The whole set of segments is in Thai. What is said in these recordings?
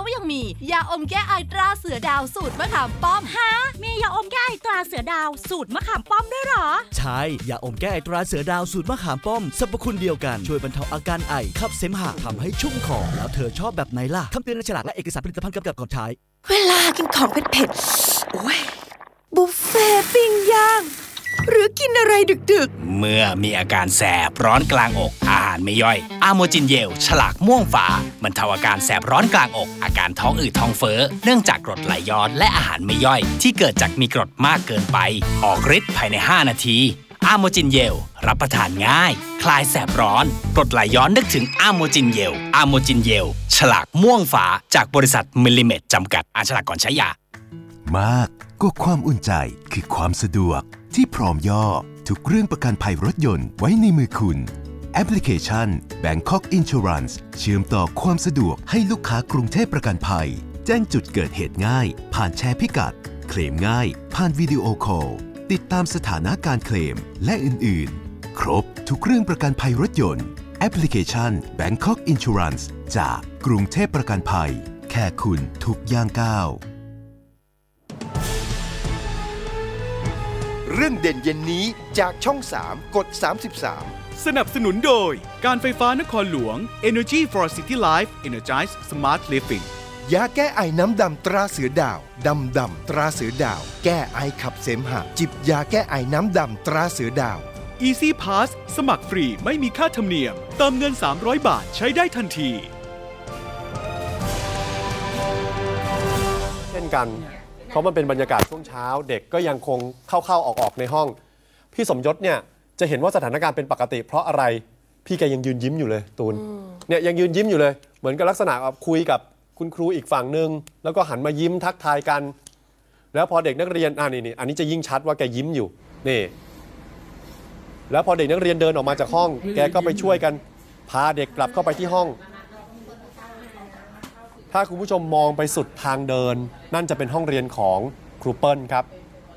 ว่ายังมียาอมแก้ไอตราเสือดาวสูตรมะขามป้อมฮะมียาอมแก้ไอตราเสือดาวสูตรมะขามป้อมด้วยเหรอใช่ยาอมแก้ไอตราเสือดาวสูตรมะขามป้อมสรรพคุณเดียวกันช่วยบรรเทาอาการไอขับเสมหะทำให้ชุ่มคอแล้วเธอชอบแบบไหนล่ะคำเตือนในฉลากและเอกสารผลิตภัณฑ์กำกับก่อนใช้เวลากินของเผ็ดๆโอ้ยบุฟเฟ่ปิ้งย่างหรือกินอะไรดึกๆเมื่อมีอาการแสบร้อนกลางอกอาหารไม่ย่อยอะโมจินเยลฉลากม่วงฝาบรรเทาอาการแสบร้อนกลางอกอาการท้องอืดท้องเฟ้อเนื่องจากกรดไหลย้อนและอาหารไม่ย่อยที่เกิดจากมีกรดมากเกินไปออกฤทธิ์ภายใน5นาทีอะโมจินเยลรับประทานง่ายคลายแสบร้อนกรดไหลย้อนนึกถึงอะโมจินเยลอะโมจินเยลฉลากม่วงฝาจากบริษัทมิลลิเมตรจำกัดอ่านฉลากก่อนใช้ยามากก็ความอุ่นใจคือความสะดวกที่พร้อมย่อทุกเรื่องประกันภัยรถยนต์ไว้ในมือคุณแอปพลิเคชัน Bangkok Insurance เชื่อมต่อความสะดวกให้ลูกค้ากรุงเทพประกันภัยแจ้งจุดเกิดเหตุง่ายผ่านแชร์พิกัดเคลมง่ายผ่านวิดีโอคอลติดตามสถานะการเคลมและอื่นๆครบทุกเรื่องประกันภัยรถยนต์แอปพลิเคชัน Bangkok Insurance จากกรุงเทพประกันภัยแค่คุณทุกย่างก้าวเรื่องเด่นเย็นนี้จากช่อง 3 กด 33 สนับสนุนโดยการไฟฟ้านครหลวง Energy for City Life Energize Smart Living ยาแก้ไอน้ำดำตราเสือดาวดำตราเสือดาวแก้ไอขับเสมหะจิบยาแก้ไอน้ำดำตราเสือดาว Easy Pass สมัครฟรีไม่มีค่าธรรมเนียมเติมเงิน300 บาทใช้ได้ทันทีเช่นกันเพราะมันเป็นบรรยากาศช่วงเช้าเด็กก็ยังคงเข้าออกในห้องพี่สมยศเนี่ยจะเห็นว่าสถานการณ์เป็นปกติเพราะอะไรพี่แกยังยืนยิ้มอยู่เลยตูนเนี่ยยังยืนยิ้มอยู่เลยเหมือนกับลักษณะคุยกับคุณครูอีกฝั่งนึงแล้วก็หันมายิ้มทักทายกันแล้วพอเด็กนักเรียนนี่อันนี้จะยิ่งชัดว่าแกยิ้มอยู่นี่แล้วพอเด็กนักเรียนเดินออกมาจากห้องแกก็ไปช่วยกันพาเด็กกลับเข้าไปที่ห้องถ้าคุณผู้ชมมองไปสุดทางเดินนั่นจะเป็นห้องเรียนของครูเปิ้ลครับ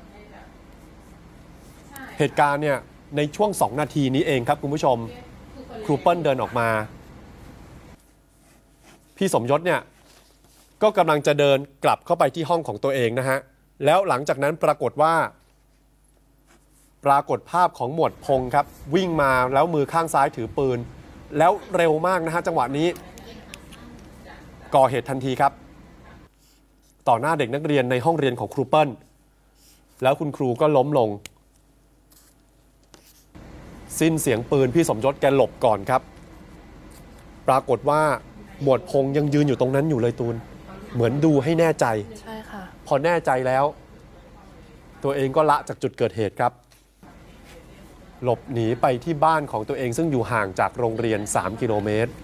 เหตุการณ์เนี่ยในช่วง2นาทีนี้เองครับคุณผู้ชมครูเปิ้ลเดินออกมาพี่สมยศเนี่ยก็กำลังจะเดินกลับเข้าไปที่ห้องของตัวเองนะฮะแล้วหลังจากนั้นปรากฏภาพของหมวดพงษ์ครับวิ่งมาแล้วมือข้างซ้ายถือปืนแล้วเร็วมากนะฮะจังหวะนี้ก่อเหตุทันทีครับต่อหน้าเด็กนักเรียนในห้องเรียนของครูเปิ้ลแล้วคุณครูก็ล้มลงสิ้นเสียงปืนพี่สมยศแกหลบก่อนครับปรากฏว่าหมวดพงษ์ยังยืนอยู่ตรงนั้นอยู่เลยตูนเหมือนดูให้แน่ใจใช่ค่ะพอแน่ใจแล้วตัวเองก็ละจากจุดเกิดเหตุครับหลบหนีไปที่บ้านของตัวเองซึ่งอยู่ห่างจากโรงเรียน3 กิโลเมตร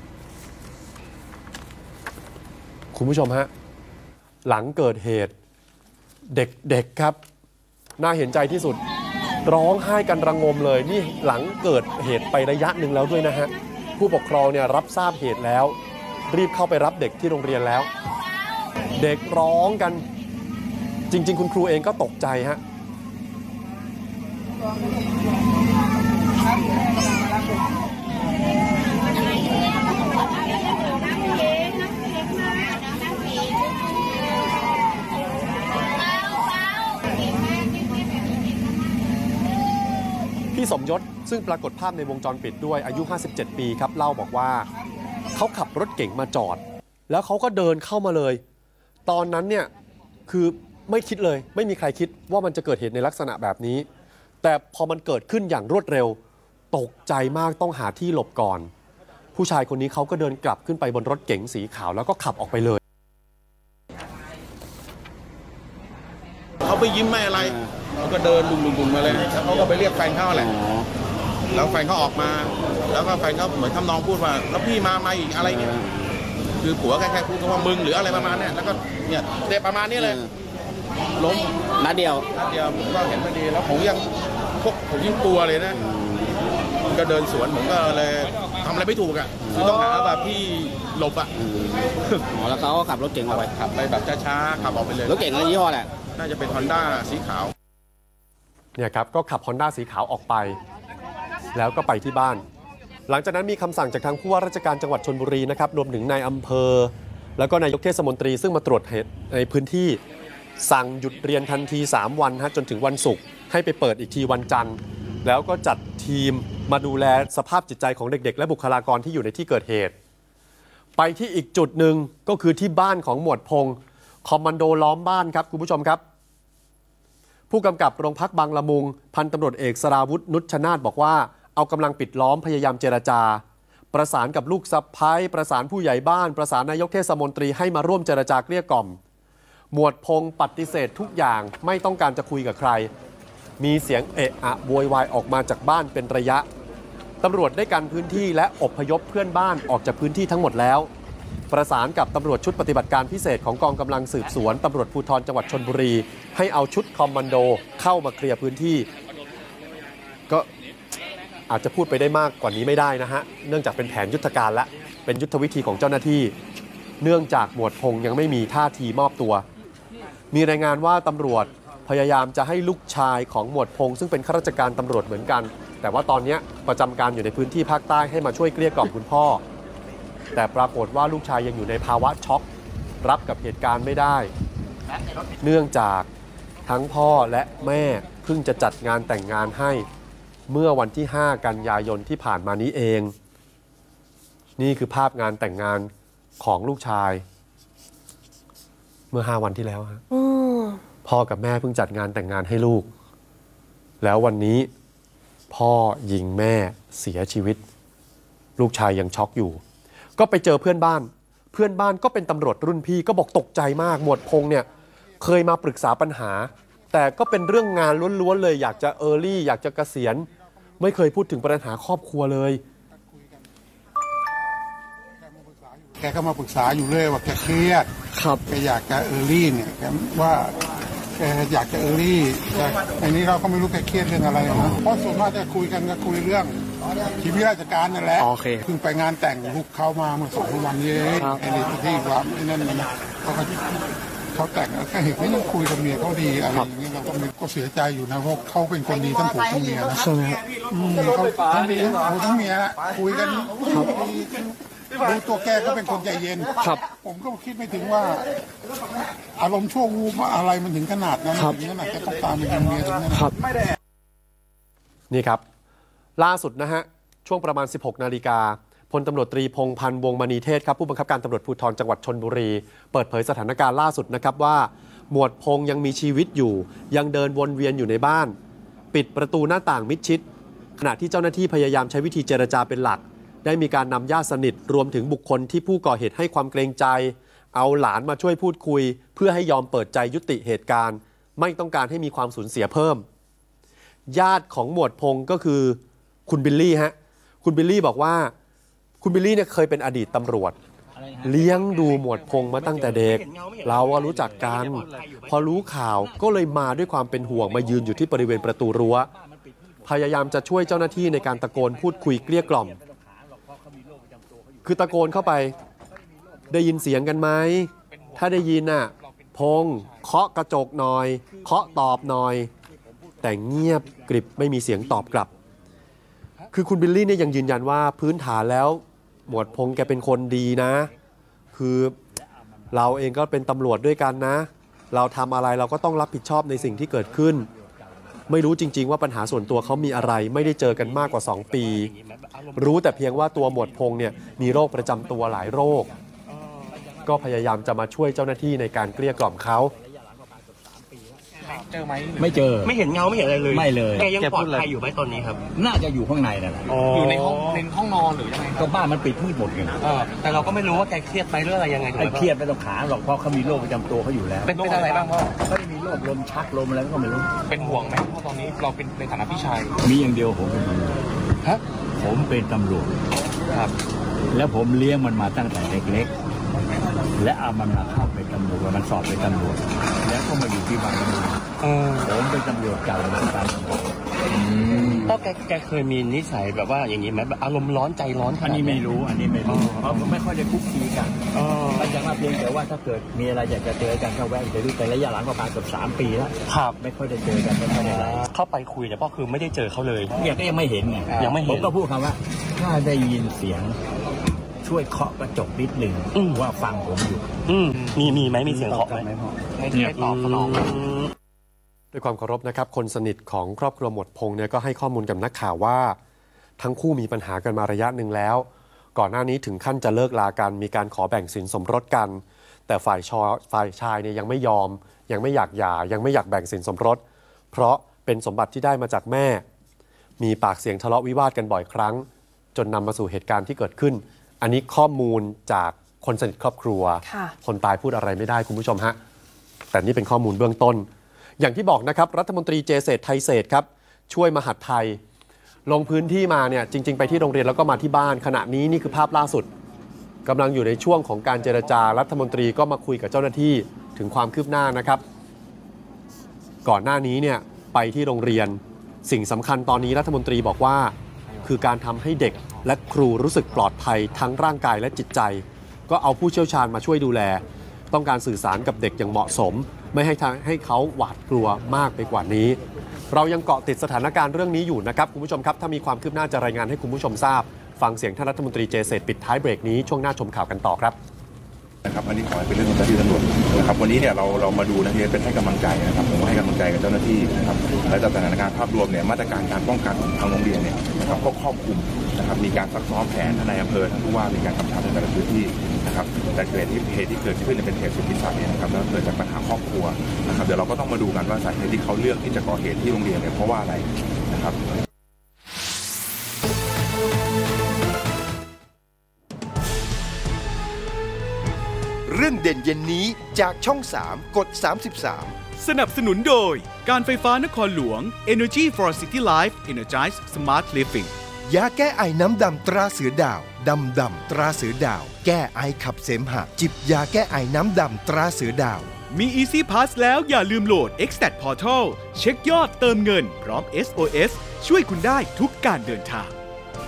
คุณผู้ชมฮะหลังเกิดเหตุเด็กๆครับน่าเห็นใจที่สุดร้องไห้กันระงมเลยนี่หลังเกิดเหตุไประยะหนึ่งแล้วด้วยนะฮะผู้ปกครองเนี่ยรับทราบเหตุแล้วรีบเข้าไปรับเด็กที่โรงเรียนแล้วเด็กร้องกันจริงๆคุณครูเองก็ตกใจฮะพี่สมยศซึ่งปรากฏภาพในวงจรปิดด้วยอายุ57ปีครับเล่าบอกว่าเขาขับรถเก๋งมาจอดแล้วเขาก็เดินเข้ามาเลยตอนนั้นเนี่ยคือไม่คิดเลยไม่มีใครคิดว่ามันจะเกิดเหตุในลักษณะแบบนี้แต่พอมันเกิดขึ้นอย่างรวดเร็วตกใจมากต้องหาที่หลบก่อนผู้ชายคนนี้เขาก็เดินกลับขึ้นไปบนรถเก๋งสีขาวแล้วก็ขับออกไปเลยเขาไปยิ้มไม่อะไรเขาก็เดินดุ่มๆมาเลยแล้วเขาก็ไปเรียกแฟนเขาแหละแล้วแฟนเขาออกมาแล้วก็แฟนเขาเหมือนทำนองพูดว่าแล้วพี่มาอีกอะไรเงี้ยคือผัวแค่พูดว่ามึงหรืออะไรประมาณนี้แล้วก็เนี่ยเตะประมาณนี้เลยล้มนัดเดียวผมก็เห็นพอดีแล้วผมยังกลัวเลยนะก็เดินสวนผมก็เลยทำอะไรไม่ถูกอ่ะคือต้องหาแบบพี่หลบอ่ะแล้วเขาก็ขับรถเก๋งออกไปขับไปแบบช้าๆขับออกไปเลยรถเก๋งอะไรยี่ห้อแหละน่าจะเป็น Honda สีขาวเนี่ยครับก็ขับ Honda สีขาวออกไปแล้วก็ไปที่บ้านหลังจากนั้นมีคำสั่งจากทางผู้ว่าราชการจังหวัดชลบุรีนะครับรวมถึงนายอำเภอแล้วก็นายกเทศมนตรีซึ่งมาตรวจเหตุในพื้นที่สั่งหยุดเรียนทันที3 วันจนถึงวันศุกร์ให้ไปเปิดอีกทีวันจันทร์แล้วก็จัดทีมมาดูแลสภาพจิตใจของเด็กๆและบุคลากรที่อยู่ในที่เกิดเหตุไปที่อีกจุดหนึ่งก็คือที่บ้านของหมวดพงษ์คอมมานโดล้อมบ้านครับคุณผู้ชมครับผู้กำกับโรงพักบางละมุงพันตำรวจเอกสราวุธนุชชนาทบอกว่าเอากำลังปิดล้อมพยายามเจรจาประสานกับลูกสะใภ้ประสานผู้ใหญ่บ้านประสานนายกเทศมนตรีให้มาร่วมเจรจาเกลี้ยกล่อมหมวดพงษ์ปฏิเสธทุกอย่างไม่ต้องการจะคุยกับใครมีเสียงเอะอะโวยวายออกมาจากบ้านเป็นระยะตำรวจได้กันพื้นที่และอพยพเพื่อนบ้านออกจากพื้นที่ทั้งหมดแล้วประสานกับตำรวจชุดปฏิบัติการพิเศษของกองกำลังสืบสวนตำรวจภูธรจังหวัดชลบุรีให้เอาชุดคอมมานโดเข้ามาเคลียร์พื้นที่ก็อาจจะพูดไปได้มากกว่านี้ไม่ได้นะฮะเนื่องจากเป็นแผนยุทธการและเป็นยุทธวิธีของเจ้าหน้าที่เนื่องจากหมวดพงษ์ยังไม่มีท่าทีมอบตัวมีรายงานว่าตำรวจพยายามจะให้ลูกชายของหมวดพงษ์ซึ่งเป็นข้าราชการตำรวจเหมือนกันแต่ว่าตอนนี้ประจำการอยู่ในพื้นที่ภาคใต้ให้มาช่วยเกลี้ยกล่อมคุณพ่อแต่ปรากฏว่าลูกชายยังอยู่ในภาวะช็อกรับกับเหตุการณ์ไม่ได้เนื่องจากทั้งพ่อและแม่เพิ่งจะจัดงานแต่งงานให้เมื่อวันที่5 กันยายนที่ผ่านมานี้เองนี่คือภาพงานแต่งงานของลูกชายเมื่อ5 วันที่แล้วครับพ่อกับแม่เพิ่งจัดงานแต่งงานให้ลูกแล้ววันนี้พ่อยิงแม่เสียชีวิตลูกชายยังช็อกอยู่ก็ไปเจอเพื่อนบ้านก็เป็นตำรวจรุ่นพี่ก็บอกตกใจมากหมวดพงษ์เนี่ยเคยมาปรึกษาปัญหาแต่ก็เป็นเรื่องงานล้วนๆเลยอยากจะเออร์ลี่อยากจะเกษียณไม่เคยพูดถึงปัญหาครอบครัวเลยแกก็มาปรึกษาอยู่เรื่อยว่าแกเครียดแกอยากจะเออร์ลี่เนี่ยแกว่าแกอยากจะเออร์ลี่แต่อันนี้เราก็ไม่รู้แกเครียดเรื่องอะไรนะเพราะส่วนมากจะคุยกันก็คุยเรื่องชีวิตราชการนั่นแหละเพิ่งไปงานแต่งลูกเขามาเมื่อ2 วันนี้ไอ้นี่ที่ว่านั่นนะเขาแต่งแล้วก็เห็นไม่ต้องคุยกับเมียเขาดีอะไรอย่างนี้เราก็เสียใจอยู่นะเพราะเขาเป็นคนดีทั้งผัวทั้งเมียนะใช่ไหมเขาทั้งดีทั้งเมียนะคุยกันดูตัวแกก็เป็นคนใจเย็นผมก็คิดไม่ถึงว่าอารมณ์ชั่ววูบอะไรมันถึงขนาดนั้นถึงขนาดจะต้องตามไปยิงเมียถึงนั้นนี่ครับล่าสุดนะฮะช่วงประมาณ 16 นาฬิกาพลตำรวจตรีพงษ์พันธ์วงศ์มณีเทศครับผู้บังคับการตำรวจภูธรจังหวัดชลบุรีเปิดเผยสถานการณ์ล่าสุดนะครับว่าหมวดพงษ์ยังมีชีวิตอยู่ยังเดินวนเวียนอยู่ในบ้านปิดประตูหน้าต่างมิดชิดขณะที่เจ้าหน้าที่พยายามใช้วิธีเจรจาเป็นหลักได้มีการนำญาติสนิทรวมถึงบุคคลที่ผู้ก่อเหตุให้ความเกรงใจเอาหลานมาช่วยพูดคุยเพื่อให้ยอมเปิดใจยุติเหตุการณ์ไม่ต้องการให้มีความสูญเสียเพิ่มญาติของหมวดพงษ์ก็คือคุณบิลลี่ฮะคุณบิลลี่บอกว่าคุณบิลลี่เนี่ยเคยเป็นอดีตตำรวจเลี้ยงดูหมวดพงษ์มาตั้งแต่เด็กเรารู้จักกันพอรู้ข่าวก็เลยมาด้วยความเป็นห่วงมายืนอยู่ที่บริเวณประตูรั้วพยายามจะช่วยเจ้าหน้าที่ในการตะโกนพูดคุยเกลี้ยกล่อมคือตะโกนเข้าไปได้ยินเสียงกันไหมถ้าได้ยินน่ะพงษ์เคาะกระจกหน่อยเคาะตอบหน่อยแต่เงียบกริบไม่มีเสียงตอบกลับคือคุณบิลลี่เนี่ยยังยืนยันว่าพื้นฐานแล้วหมวดพงษ์แกเป็นคนดีนะคือเราเองก็เป็นตำรวจด้วยกันนะเราทำอะไรเราก็ต้องรับผิดชอบในสิ่งที่เกิดขึ้นไม่รู้จริงๆว่าปัญหาส่วนตัวเขามีอะไรไม่ได้เจอกันมากกว่า2 ปีรู้แต่เพียงว่าตัวหมวดพงษ์เนี่ยมีโรคประจำตัวหลายโรคก็พยายามจะมาช่วยเจ้าหน้าที่ในการเกลี้ยกล่อมเขาเจอไหมไม่เจอไม่เห็นเงาไม่เห็นอะไรเลยไม่เลยแกยังปลอดภัยอยู่ไหมตอนนี้ครับน่าจะอยู่ข้างในนั่นแหละอยู่ในห้องนอนหรือยังไงก็บ้านมันปิดมืดหมดไงแต่เราก็ไม่รู้ว่าแกเครียดไปเรื่องอะไรยังไงไอ้เครียดไม่ต้องขาหรอกเพราะเขามีโรคประจำตัวเขาอยู่แล้วเป็นอะไรบ้างพ่อเขามีโรคลมชักลมอะไรก็ไม่รู้เป็นห่วงไหมเพราะตอนนี้เราเป็นในฐานะพี่ชายมีอย่างเดียวผมเป็นตำรวจผมเป็นตำรวจครับแล้วผมเลี้ยงมันมาตั้งแต่เล็กๆและเอามันมาเข้าเป็นตำรวจมันสอบเป็นตำรวจแล้วก็มาอยู่ที่บ้านผมเป็นตำรวจเก่าเหมือนกันก็แกเคยมีนิสัยแบบว่าอย่างนี้ไหมอารมณ์ร้อนใจร้อนอันนี้ไม่รู้เพราะไม่ค่อยได้คุกคีกันมันจะมาเพียงแต่ว่าถ้าเกิดมีอะไรอยากจะเจอกันก็แวะไปดูแต่ระยะหลังประมาณเกือบ3 ปีแล้วครับไม่ค่อยได้เจอกันไม่ค่อยได้อะไรเข้าไปคุยแต่พ่อคือไม่ได้เจอเขาเลยเนี่ยก็ยังไม่เห็นไงยังไม่เห็นผมก็พูดคำว่าถ้าได้ยินเสียงช่วยเคาะกระจกนิดหนึ่งว่าฟังผมอยู่มีไหมมีเสียงเคาะไหมให้ตอบสนองด้วยความเคารพนะครับคนสนิทของครอบครัวหมวดพงษ์เนี่ยก็ให้ข้อมูลกับนักข่าวว่าทั้งคู่มีปัญหากันมาระยะหนึ่งแล้วก่อนหน้านี้ถึงขั้นจะเลิกลากันมีการขอแบ่งสินสมรสกันแต่ฝ่ายชายเนี่ยยังไม่ยอมยังไม่อยากหย่ายังไม่อยากแบ่งสินสมรสเพราะเป็นสมบัติที่ได้มาจากแม่มีปากเสียงทะเลาะวิวาทกันบ่อยครั้งจนนำมาสู่เหตุการณ์ที่เกิดขึ้นอันนี้ข้อมูลจากคนสนิทครอบครัวคนตายพูดอะไรไม่ได้คุณผู้ชมฮะแต่นี่เป็นข้อมูลเบื้องต้นอย่างที่บอกนะครับรัฐมนตรีเจเศรษฐ์ไทยเศรษฐ์ครับช่วยมหาดไทยลงพื้นที่มาเนี่ยจริงๆไปที่โรงเรียนแล้วก็มาที่บ้านขณะนี้นี่คือภาพล่าสุดกำลังอยู่ในช่วงของการเจรจารัฐมนตรีก็มาคุยกับเจ้าหน้าที่ถึงความคืบหน้านะครับก่อนหน้านี้เนี่ยไปที่โรงเรียนสิ่งสำคัญตอนนี้รัฐมนตรีบอกว่าคือการทำให้เด็กและครูรู้สึกปลอดภัยทั้งร่างกายและจิตใจก็เอาผู้เชี่ยวชาญมาช่วยดูแลต้องการสื่อสารกับเด็กอย่างเหมาะสมไม่ให้เขาหวาดกลัวมากไปกว่านี้เรายังเกาะติดสถานการณ์เรื่องนี้อยู่นะครับคุณผู้ชมครับถ้ามีความคืบหน้าจะรายงานให้คุณผู้ชมทราบฟังเสียงท่านรัฐมนตรีเจเศรษฐ์ปิดท้ายเบรกนี้ช่วงหน้าชมข่าวกันต่อครับนะครับอันนี้ขอให้เป็นเรื่องของเจ้าหน้าที่ตำรวจนะครับวันนี้เนี่ยเรามาดูนะที่เป็นให้กำลังใจนะครับผมให้กำลังใจกับเจ้าหน้าที่นะครับและจากสถานการณ์ภาพรวมเนี่ยมาตรการการป้องกันของทางโรงเรียนเนี่ยนะครับก็ครอบคลุมนะครับมีการซักซ้อมแผนในอำเภอท่านผู้ว่ามีการกำชับในแต่ละพื้นที่นะครับแต่เหตุที่เกิดขึ้นเป็นเหตุสุดวิสัยนะครับแล้วเกิดจากปัญหาครอบครัวนะครับเดี๋ยวเราก็ต้องมาดูกันว่าสาเหตุที่เขาเลือกที่จะก่อเหตุที่โรงเรียนเนี่ยเพราะว่าอะไรนะครับเรื่องเด่นเย็นนี้จากช่อง 3 กด 33 สนับสนุนโดยการไฟฟ้านครหลวง Energy for City Life Energize Smart Living ยาแก้ไอน้ำดำตราเสือดาวดำตราเสือดาวแก้ไอขับเสมหะจิบยาแก้ไอน้ำดำตราเสือดาวมี Easy Pass แล้วอย่าลืมโหลด Xstat Portal เช็คยอดเติมเงินพร้อม SOS ช่วยคุณได้ทุกการเดินทาง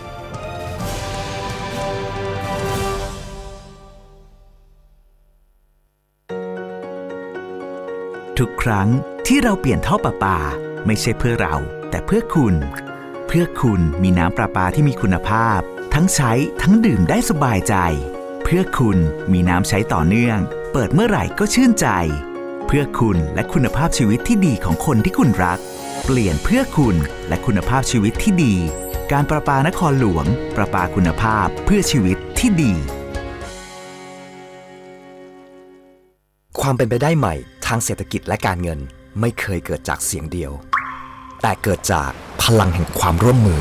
ทุกครั้งที่เราเปลี่ยนท่อประปาไม่ใช่เพื่อเราแต่เพื่อคุณเพื่อคุณมีน้ำประปาที่มีคุณภาพทั้งใช้ทั้งดื่มได้สบายใจเพื่อคุณมีน้ำใช้ต่อเนื่องเปิดเมื่อไหร่ก็ชื่นใจเพื่อคุณและคุณภาพชีวิตที่ดีของคนที่คุณรักเปลี่ยนเพื่อคุณและคุณภาพชีวิตที่ดีการประปานครหลวงประปาคุณภาพเพื่อชีวิตที่ดีความเป็นไปได้ใหม่ทางเศรษฐกิจและการเงินไม่เคยเกิดจากเสียงเดียวแต่เกิดจากพลังแห่งความร่วมมือ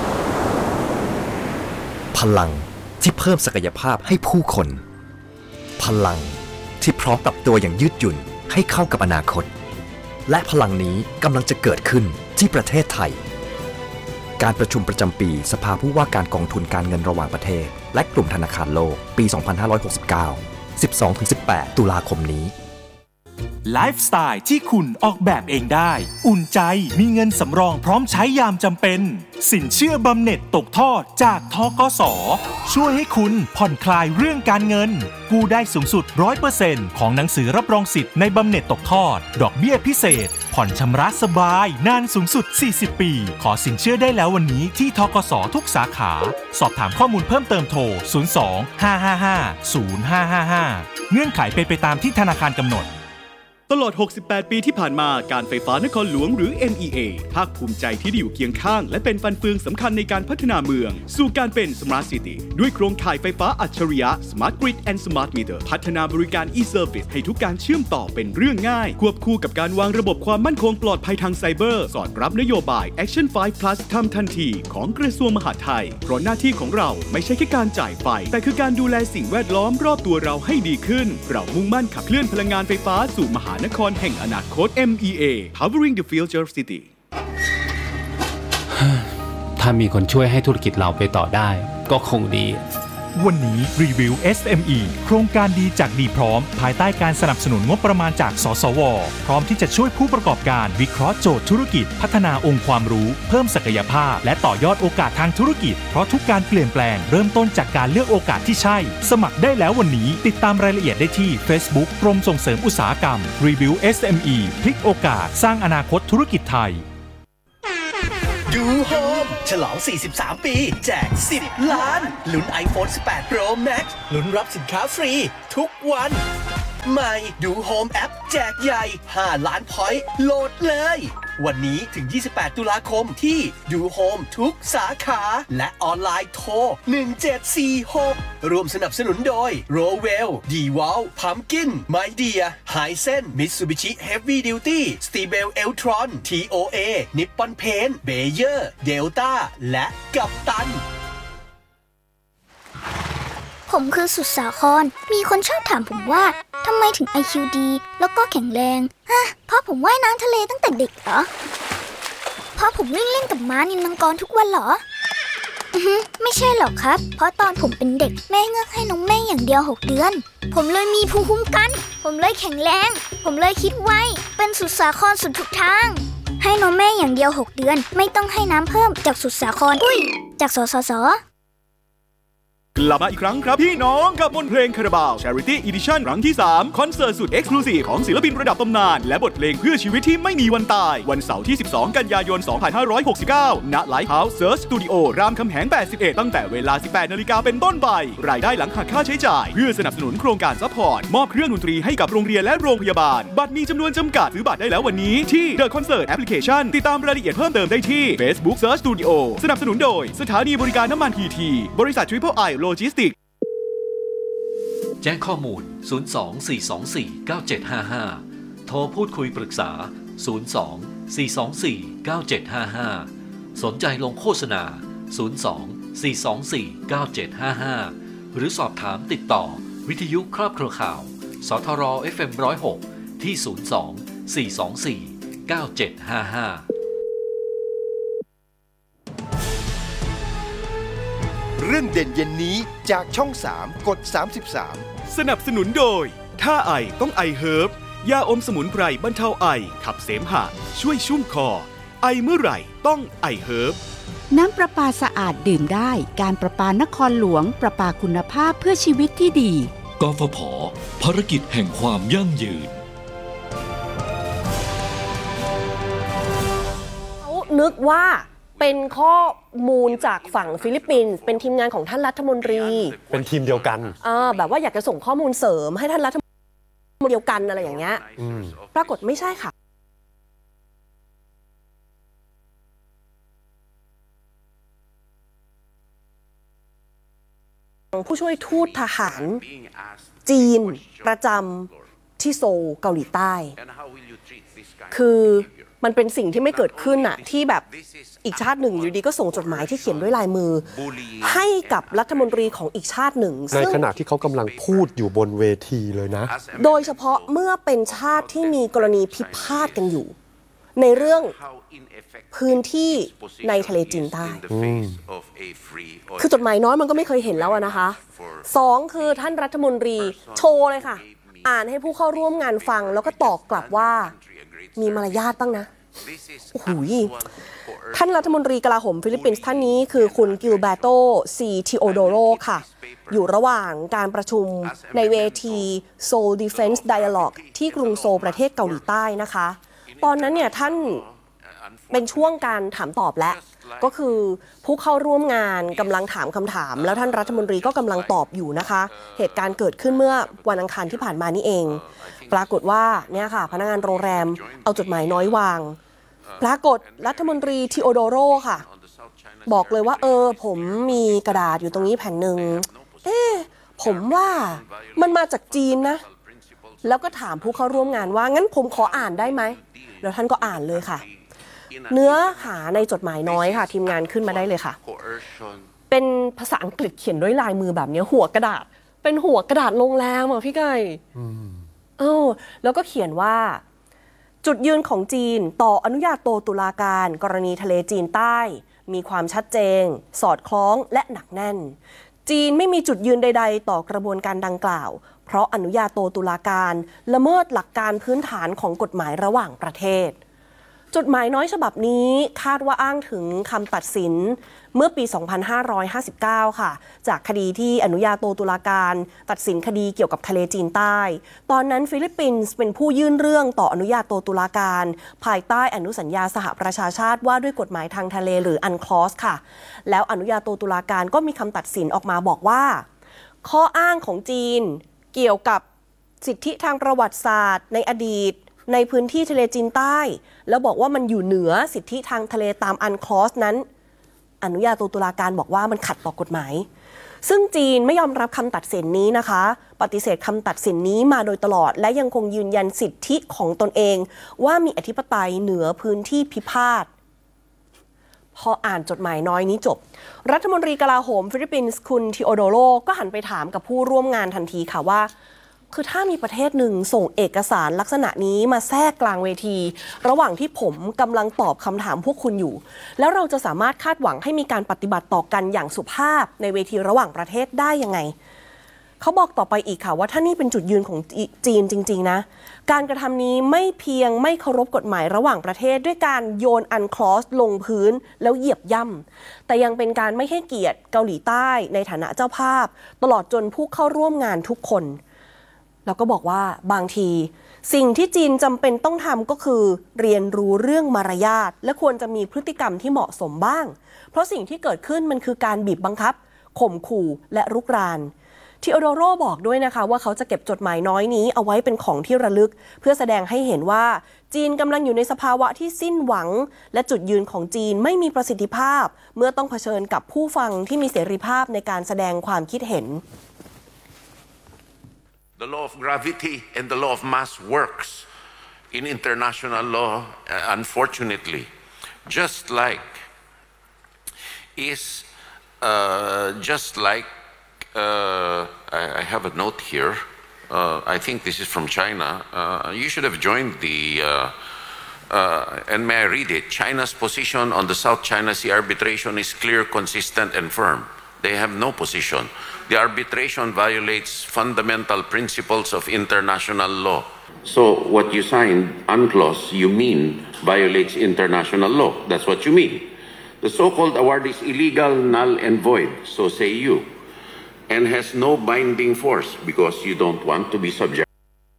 พลังที่เพิ่มศักยภาพให้ผู้คนพลังที่พร้อมปรับตัวอย่างยืดหยุ่นให้เข้ากับอนาคตและพลังนี้กำลังจะเกิดขึ้นที่ประเทศไทยการประชุมประจำปีสภาผู้ว่าการกองทุนการเงินระหว่างประเทศและกลุ่มธนาคารโลกปี 2569 12-18 ตุลาคมนี้ไลฟ์สไตล์ที่คุณออกแบบเองได้อุ่นใจมีเงินสำรองพร้อมใช้ยามจำเป็นสินเชื่อบำเหน็จตกทอดจากธกส.ช่วยให้คุณผ่อนคลายเรื่องการเงินกู้ได้สูงสุด 100% ของหนังสือรับรองสิทธิ์ในบำเหน็จตกทอดดอกเบี้ยพิเศษผ่อนชำระสบายนานสูงสุด40ปีขอสินเชื่อได้แล้ววันนี้ที่ธกส.ทุกสาขาสอบถามข้อมูลเพิ่มเติมโทร02-555-0555เงื่อนไขเป็นไปตามที่ธนาคารกำหนดตลอด 68 ปีที่ผ่านมาการไฟฟ้านครหลวงหรือ NEA ภาคภูมิใจที่ได้อยู่เคียงข้างและเป็นฟันเฟืองสำคัญในการพัฒนาเมืองสู่การเป็น Smart City ด้วยโครงข่ายไฟฟ้าอัจฉริยะ Smart Grid and Smart Meter พัฒนาบริการ e-Service ให้ทุกการเชื่อมต่อเป็นเรื่องง่ายควบคู่กับการวางระบบความมั่นคงปลอดภัยทางไซเบอร์สอดรับนโยบาย Action 5 Plus ทำทันทีของกระทรวงมหาดไทยเพราะหน้าที่ของเราไม่ใช่แค่การจ่ายไฟแต่คือการดูแลสิ่งแวดล้อมรอบตัวเราให้ดีขึ้นเรามุ่งมั่นขับเคลื่อนพลังงานไฟฟ้าสู่มหานครแห่งอนาคต MEA Powering the Future City ถ้ามีคนช่วยให้ธุรกิจเราไปต่อได้ก็คงดีวันนี้รีวิว SME โครงการดีจากดีพร้อมภายใต้การสนับสนุนงบประมาณจากสสว.พร้อมที่จะช่วยผู้ประกอบการวิเคราะห์โจทย์ธุรกิจพัฒนาองค์ความรู้เพิ่มศักยภาพและต่อยอดโอกาสทางธุรกิจเพราะทุกการเปลี่ยนแปลงเริ่มต้นจากการเลือกโอกาสที่ใช่สมัครได้แล้ววันนี้ติดตามรายละเอียดได้ที่ Facebook กรมส่งเสริมอุตสาหกรรมรีวิว SME พลิกโอกาสสร้างอนาคตธุรกิจไทยดูโฮมฉลอง 43 ปี แจก 10 ล้าน ลุ้น iPhone 18 Pro Max ลุ้นรับสินค้าฟรีทุกวันใหม่ดูโฮมแอปแจกใหญ่5 ล้านพอยต์โหลดเลยวันนี้ถึง 28 ตุลาคมที่ดูโฮมทุกสาขาและออนไลน์โทร 1746 ร่วมสนับสนุนโดย Rowell D-Wall Pumpkin My Dear Hisense Mitsubishi Heavy Duty Stibel Eltron TOA Nippon Paint Bayer Delta และกัปตันผมคือสุดสาครมีคนชอบถามผมว่าทำไมถึง IQ ดีแล้วก็แข็งแรงเพราะผมว่ายน้ำทะเลตั้งแต่เด็กเหรอเพราะผมวิ่งเล่นกับม้านิลมังกรทุกวันเหรอไม่ใช่หรอกครับเพราะตอนผมเป็นเด็กแม่เงือกให้นมแม่อย่างเดียว6 เดือนผมเลยมีภูมิคุ้มกันผมเลยแข็งแรงผมเลยคิดไวเป็นสุดสาครสุดทุกทางให้นมแม่อย่างเดียว6 เดือนไม่ต้องให้น้ำเพิ่มจากสุดสาครจากสสสกลับมาอีกครั้งครับพี่น้องกับบทเพลงคาราบาว Charity Edition ครั้งที่ 3 คอนเสิร์ตสุด Exclusive ของศิลปินระดับตำนานและบทเพลงเพื่อชีวิตที่ไม่มีวันตายวันเสาร์ที่ 12 กันยายน 2569 ณ Lighthouse Search Studio รามคำแหง 81 ตั้งแต่เวลา 18 นาฬิกาเป็นต้นไปรายได้หลังหักค่าใช้จ่ายเพื่อสนับสนุนโครงการซัพพอร์ตมอบเครื่องดนตรีให้กับโรงเรียนและโรงพยาบาลบัตรมีจำนวนจำกัดซื้อบัตรได้แล้ววันนี้ที่ The Concert Application ติดตามรายละเอียดเพิ่มเติมได้ที่ Facebook Search Studio สนับสนุนโดยสถานีบริการน้ำมัน PT บริษัท Triple I Logistics แจ้งข้อมูล 024249755 โทรพูดคุยปรึกษา 024249755 สนใจลงโฆษณา 024249755 หรือสอบถามติดต่อวิทยุครอบครัวข่าวสทร FM 106 ที่ 024249755 เรื่องเด่นเย็นนี้จากช่อง 3 กด 33 สนับสนุนโดยถ้าไอต้องไอเฮิร์บยาอมสมุนไพรบรรเทาไอขับเสมหะช่วยชุ่มคอไอเมื่อไหร่ต้องไอเฮิร์บน้ำประปาสะอาดดื่มได้การประปานครหลวงประปาคุณภาพเพื่อชีวิตที่ดีกฟผ.ภารกิจแห่งความยั่งยืนเขานึกว่าเป็นข้อมูลจากฝั่งฟิลิปปินส์เป็นทีมงานของท่านรัฐมนตรีเป็นทีมเดียวกันแบบว่าอยากจะส่งข้อมูลเสริมให้ท่านรัฐมนตรีเดียวกันอะไรอย่างเงี้ยปรากฏไม่ใช่ค่ะผู้ช่วยทูตทหารจีนประจำที่โซลเกาหลีใต้คือมันเป็นสิ่งที่ไม่เกิดขึ้นอะที่แบบอีกชาติหนึ่งอยู่ดีก็ส่งจดหมายที่เขียนด้วยลายมือให้กับรัฐมนตรีของอีกชาติหนึ่งในขณะที่เขากำลังพูดอยู่บนเวทีเลยนะโดยเฉพาะเมื่อเป็นชาติที่มีกรณีพิพาทกันอยู่ในเรื่องพื้นที่ในทะเลจีนใต้คือจดหมายน้อยมันก็ไม่เคยเห็นแล้วนะคะ2คือท่านรัฐมนตรีโชว์เลยค่ะอ่านให้ผู้เข้าร่วมงานฟังแล้วก็ตอบกลับว่ามีมารยาทบ้างนะโอ้โหท่านรัฐมนตรีกลาโหมฟิลิปปินส์ท่านนี้คือคุณกิลเบโตซีทิโอโดโรค่ะอยู่ระหว่างการประชุมในเวที Seoul Defense Dialogue ที่กรุงโซลประเทศเกาหลีใต้นะคะตอนนั้นเนี่ยท่านเป็นช่วงการถามตอบและก็คือผู้เข้าร่วมงานกำลังถามคำถามแล้วท่านรัฐมนตรีก็กำลังตอบอยู่นะคะเหตุการณ์เกิดขึ้นเมื่อวันอังคารที่ผ่านมานี่เองปรากฏว่าเนี่ยค่ะพนักงานโรงแรมเอาจดหมายน้อยวางปรากฏรัฐมนตรีทิโอโดโรค่ะบอกเลยว่าผมมีกระดาษอยู่ตรงนี้แผ่นหนึ่งผมว่ามันมาจากจีนนะแล้วก็ถามผู้เข้าร่วมงานว่างั้นผมขออ่านได้ไหมแล้วท่านก็อ่านเลยค่ะเนื้อหาในจดหมายน้อยค่ะทีมงานขึ้นมาได้เลยค่ะเป็นภาษาอังกฤษเขียนด้วยลายมือแบบนี้หัวกระดาษเป็นหัวกระดาษโรงแรมอ่ะพี่ไก่แล้วก็เขียนว่าจุดยืนของจีนต่ออนุญาโตตุลาการกรณีทะเลจีนใต้มีความชัดเจนสอดคล้องและหนักแน่นจีนไม่มีจุดยืนใดๆต่อกระบวนการดังกล่าวเพราะอนุญาโตตุลาการละเมิดหลักการพื้นฐานของกฎหมายระหว่างประเทศจดหมายน้อยฉบับนี้คาดว่าอ้างถึงคำตัดสินเมื่อปี 2559 ค่ะจากคดีที่อนุญาโตตุลาการตัดสินคดีเกี่ยวกับทะเลจีนใต้ตอนนั้นฟิลิปปินส์เป็นผู้ยื่นเรื่องต่ออนุญาโตตุลาการภายใต้อนุสัญญาสหประชาชาติว่าด้วยกฎหมายทางทะเลหรือ UNCLOS ค่ะแล้วอนุญาโตตุลาการก็มีคำตัดสินออกมาบอกว่าข้ออ้างของจีนเกี่ยวกับสิทธิทางประวัติศาสตร์ในอดีตในพื้นที่ทะเลจีนใต้แล้วบอกว่ามันอยู่เหนือสิทธิทางทะเลตาม UNCLOS นั้นอนุญาโตตุลาการบอกว่ามันขัดต่อกฎหมายซึ่งจีนไม่ยอมรับคำตัดสินนี้นะคะปฏิเสธคำตัดสินนี้มาโดยตลอดและยังคงยืนยันสิทธิของตนเองว่ามีอธิปไตยเหนือพื้นที่พิพาทพออ่านจดหมายน้อยนี้จบรัฐมนตรีกลาโหมฟิลิปปินส์คุณทิโอโดโรก็หันไปถามกับผู้ร่วมงานทันทีค่ะว่าคือถ้ามีประเทศหนึ่งส่งเอกสารลักษณะนี้มาแทรกกลางเวทีระหว่างที่ผมกำลังตอบคำถามพวกคุณอยู่แล้วเราจะสามารถคาดหวังให้มีการปฏิบัติต่อกันอย่างสุภาพในเวทีระหว่างประเทศได้ยังไงเขาบอกต่อไปอีกค่ะว่าถ้านี่เป็นจุดยืนของจีนจริงๆนะการกระทำนี้ไม่เพียงไม่เคารพกฎหมายระหว่างประเทศด้วยการโยนUNCLOSลงพื้นแล้วเหยียบย่ำแต่ยังเป็นการไม่ให้เกียรติเกาหลีใต้ในฐานะเจ้าภาพตลอดจนผู้เข้าร่วมงานทุกคนแล้วก็บอกว่าบางทีสิ่งที่จีนจำเป็นต้องทำก็คือเรียนรู้เรื่องมารยาทและควรจะมีพฤติกรรมที่เหมาะสมบ้างเพราะสิ่งที่เกิดขึ้นมันคือการบีบบังคับข่มขู่และรุกรานทิโอโดโรบอกด้วยนะคะว่าเขาจะเก็บจดหมายน้อยนี้เอาไว้เป็นของที่ระลึกเพื่อแสดงให้เห็นว่าจีนกำลังอยู่ในสภาวะที่สิ้นหวังและจุดยืนของจีนไม่มีประสิทธิภาพเมื่อต้องเผชิญกับผู้ฟังที่มีเสรีภาพในการแสดงความคิดเห็น The law of gravity and the law of mass works in international law, unfortunately, just like I have a note here. I think this is from China. You should have joined and may I read it? China's position on the South China Sea arbitration is clear, consistent, and firm. They have no position. The arbitration violates fundamental principles of international law. So what you signed, UNCLOS, you mean violates international law. That's what you mean. The so-called award is illegal, null, and void, so say you, and has no binding force because you don't want to be subject.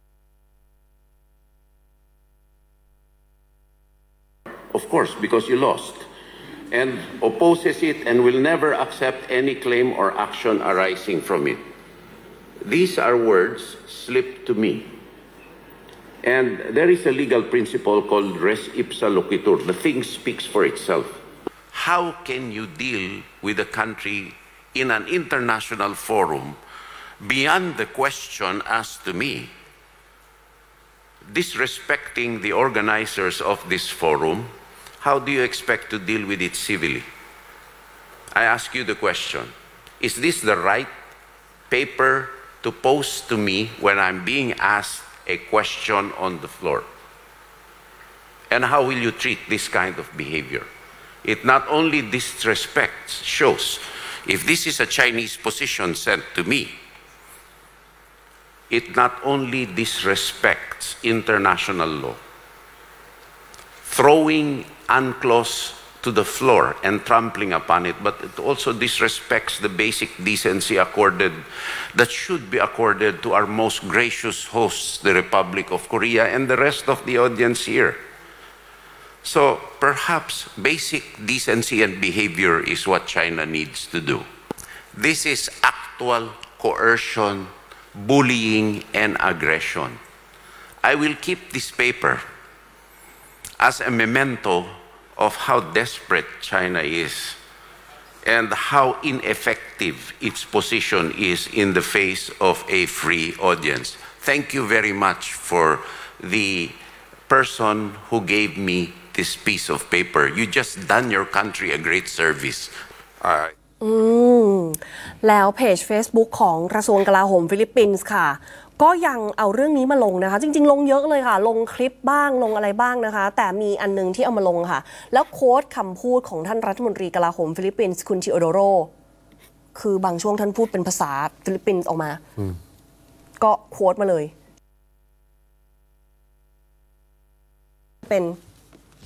Of course, because you lost.And opposes it and will never accept any claim or action arising from it. These are words slipped to me. And there is a legal principle called res ipsa loquitur. The thing speaks for itself. How can you deal with a country in an international forum beyond the question asked to me, disrespecting the organizers of this forum?How do you expect to deal with it civilly? I ask you the question, is this the right paper to post to me when I'm being asked a question on the floor? And how will you treat this kind of behavior? It not only disrespects, shows, if this is a Chinese position sent to me, it not only disrespects international law.Throwing UNCLOS to the floor and trampling upon it, but it also disrespects the basic decency that should be accorded to our most gracious hosts, the Republic of Korea, and the rest of the audience here. So perhaps basic decency and behavior is what China needs to do. This is actual coercion, bullying, and aggression. I will keep this paper.As a memento of how desperate China is and how ineffective its position is in the face of a free audience. Thank you very much for the person who gave me this piece of paper. You just done your country a great service. แล้วเพจ Facebook ของกระทรวงกลาโหมฟิลิปปินส์ค่ะก็ยังเอาเรื่องนี้มาลงนะคะจริงๆลงเยอะเลยค่ะลงคลิปบ้างลงอะไรบ้างนะคะแต่มีอันนึงที่เอามาลงค่ะแล้วโค้ดคำพูดของท่านรัฐมนตรีกลาโหมฟิลิปปินส์คุณทิโอโดโรคือบางช่วงท่านพูดเป็นภาษาฟิลิปปินส์ออกมาก็โค้ดมาเลยเป็น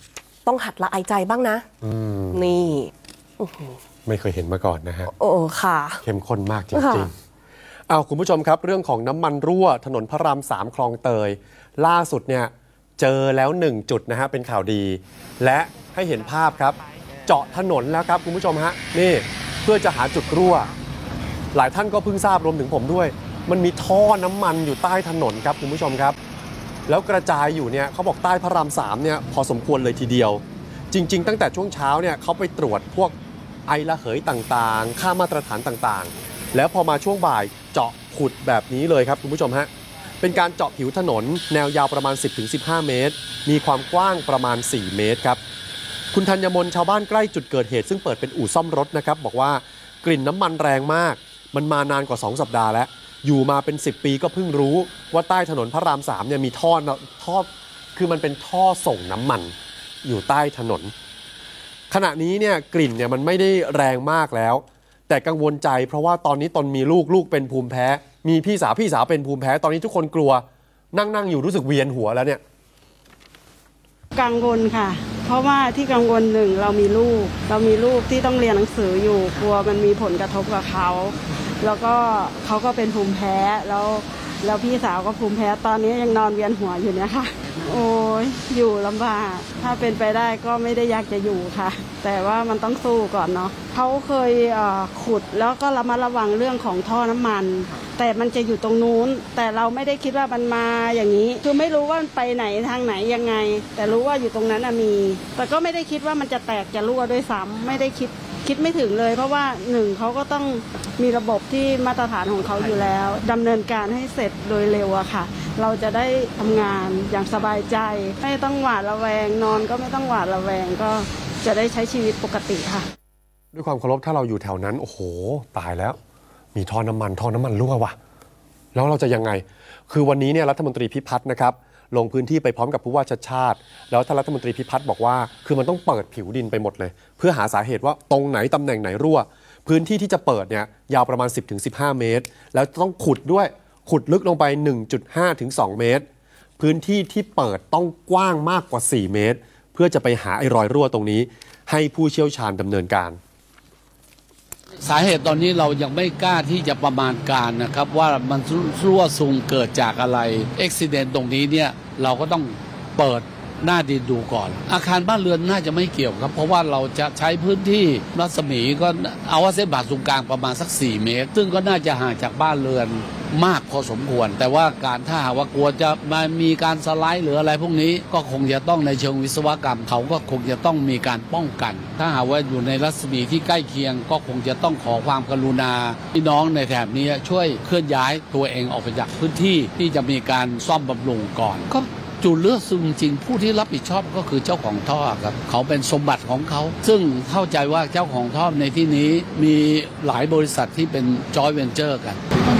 ต้องหัดละอายใจบ้างนะนี่ไม่เคยเห็นมาก่อนนะฮะโอ้ค่ะเข้มข้นมากจริงๆเอาคุณผู้ชมครับเรื่องของน้ำมันรั่วถนนพระราม3คลองเตยล่าสุดเนี่ยเจอแล้ว1จุดนะฮะเป็นข่าวดีและให้เห็นภาพครับเจาะถนนแล้วครับคุณผู้ชมฮะนี่เพื่อจะหาจุดรั่วหลายท่านก็เพิ่งทราบรวมถึงผมด้วยมันมีท่อน้ำมันอยู่ใต้ถนนครับคุณผู้ชมครับแล้วกระจายอยู่เนี่ยเขาบอกใต้พระราม3เนี่ยพอสมควรเลยทีเดียวจริงๆตั้งแต่ช่วงเช้าเนี่ยเขาไปตรวจพวกไอระเหยต่างๆค่ามาตรฐานต่างๆแล้วพอมาช่วงบ่ายเจาะขุดแบบนี้เลยครับคุณผู้ชมฮะเป็นการเจาะผิวถนนแนวยาวประมาณ 10-15 เมตรมีความกว้างประมาณ4เมตรครับคุณธัญมนชาวบ้านใกล้จุดเกิดเหตุซึ่งเปิดเป็นอู่ซ่อมรถนะครับบอกว่ากลิ่นน้ำมันแรงมากมันมานานกว่า2สัปดาห์แล้วอยู่มาเป็น10ปีก็เพิ่งรู้ว่าใต้ถนนพระราม3เนี่ยมีท่อคือมันเป็นท่อส่งน้ำมันอยู่ใต้ถนนขณะนี้เนี่ยกลิ่นเนี่ยมันไม่ได้แรงมากแล้วแต่กังวลใจเพราะว่าตอนนี้ตนมีลูกเป็นภูมิแพ้มีพี่สาวเป็นภูมิแพ้ตอนนี้ทุกคนกลัวนั่งอยู่รู้สึกเวียนหัวแล้วเนี่ยกังวลค่ะเพราะว่าที่กังวลหนึ่งเรามีลูกที่ต้องเรียนหนังสืออยู่กลัวมันมีผลกระทบกับเขาแล้วก็เขาก็เป็นภูมิแพ้แล้วพี่สาวก็ภูมิแพ้ตอนนี้ยังนอนเวียนหัวอยู่เนี่ยค่ะโอ้ยอยู่ลำบากถ้าเป็นไปได้ก็ไม่ได้อยากจะอยู่ค่ะแต่ว่ามันต้องสู้ก่อนเนาะเขาเคยขุดแล้วก็ระมัดระวังเรื่องของท่อน้ำมันแต่มันจะอยู่ตรงนู้นแต่เราไม่ได้คิดว่ามันมาอย่างนี้คือไม่รู้ว่ามันไปไหนทางไหนยังไงแต่รู้ว่าอยู่ตรงนั้นมีแต่ก็ไม่ได้คิดว่ามันจะแตกจะรั่วด้วยซ้ำไม่ได้คิดไม่ถึงเลยเพราะว่าหนึ่งเขาก็ต้องมีระบบที่มาตรฐานของเขาอยู่แล้วดำเนินการให้เสร็จโดยเร็วอะค่ะเราจะได้ทำงานอย่างสบายใจไม่ต้องหวาดระแวงนอนก็ไม่ต้องหวาดระแวงก็จะได้ใช้ชีวิตปกติค่ะด้วยความเคารพถ้าเราอยู่แถวนั้นโอ้โหตายแล้วมีท่อน้ำมันรั่วว่ะแล้วเราจะยังไงคือวันนี้เนี่ยรัฐมนตรีพิพัฒน์นะครับลงพื้นที่ไปพร้อมกับผู้ว่าชัชชาติแล้วท่านรัฐมนตรีพิพัฒน์บอกว่าคือมันต้องเปิดผิวดินไปหมดเลยเพื่อหาสาเหตุว่าตรงไหนตำแหน่งไหนรั่วพื้นที่ที่จะเปิดเนี่ยยาวประมาณ 10-15 เมตรแล้วต้องขุดด้วยขุดลึกลงไป 1.5 ถึง 2 เมตรพื้นที่ที่เปิดต้องกว้างมากกว่า4 เมตรเพื่อจะไปหาไอ้รอยรั่วตรงนี้ให้ผู้เชี่ยวชาญดำเนินการสาเหตุตอนนี้เรายังไม่กล้าที่จะประมาณการนะครับว่ามันรั่วซึมเกิดจากอะไรอุบัติเหตุตรงนี้เนี่ยเราก็ต้องเปิดหน้าดินดูก่อนอาคารบ้านเรือนน่าจะไม่เกี่ยวครับเพราะว่าเราจะใช้พื้นที่รัศมีก็เอาว่าเส้นผ่าศูนย์กลางประมาณสัก4 เมตรซึ่งก็น่าจะห่างจากบ้านเรือนมากพอสมควรแต่ว่าการถ้าหากว่ากลัวจะมามีการสไลด์หรืออะไรพวกนี้ก็คงจะต้องในเชิงวิศวกรรมเขาก็คงจะต้องมีการป้องกันถ้าหากว่าอยู่ในรัศมีที่ใกล้เคียงก็คงจะต้องขอความกรุณาพี่น้องในแถบนี้ช่วยเคลื่อนย้ายตัวเองออกไปจากพื้นที่ที่จะมีการซ่อมบำรุงก่อนก็จุดเลือดซึมจริงผู้ที่รับผิดชอบก็คือเจ้าของท่อครับเขาเป็นสมบัติของเขาซึ่งเข้าใจว่าเจ้าของท่อในที่นี้มีหลายบริษัทที่เป็นจอยเวนเจอร์กัน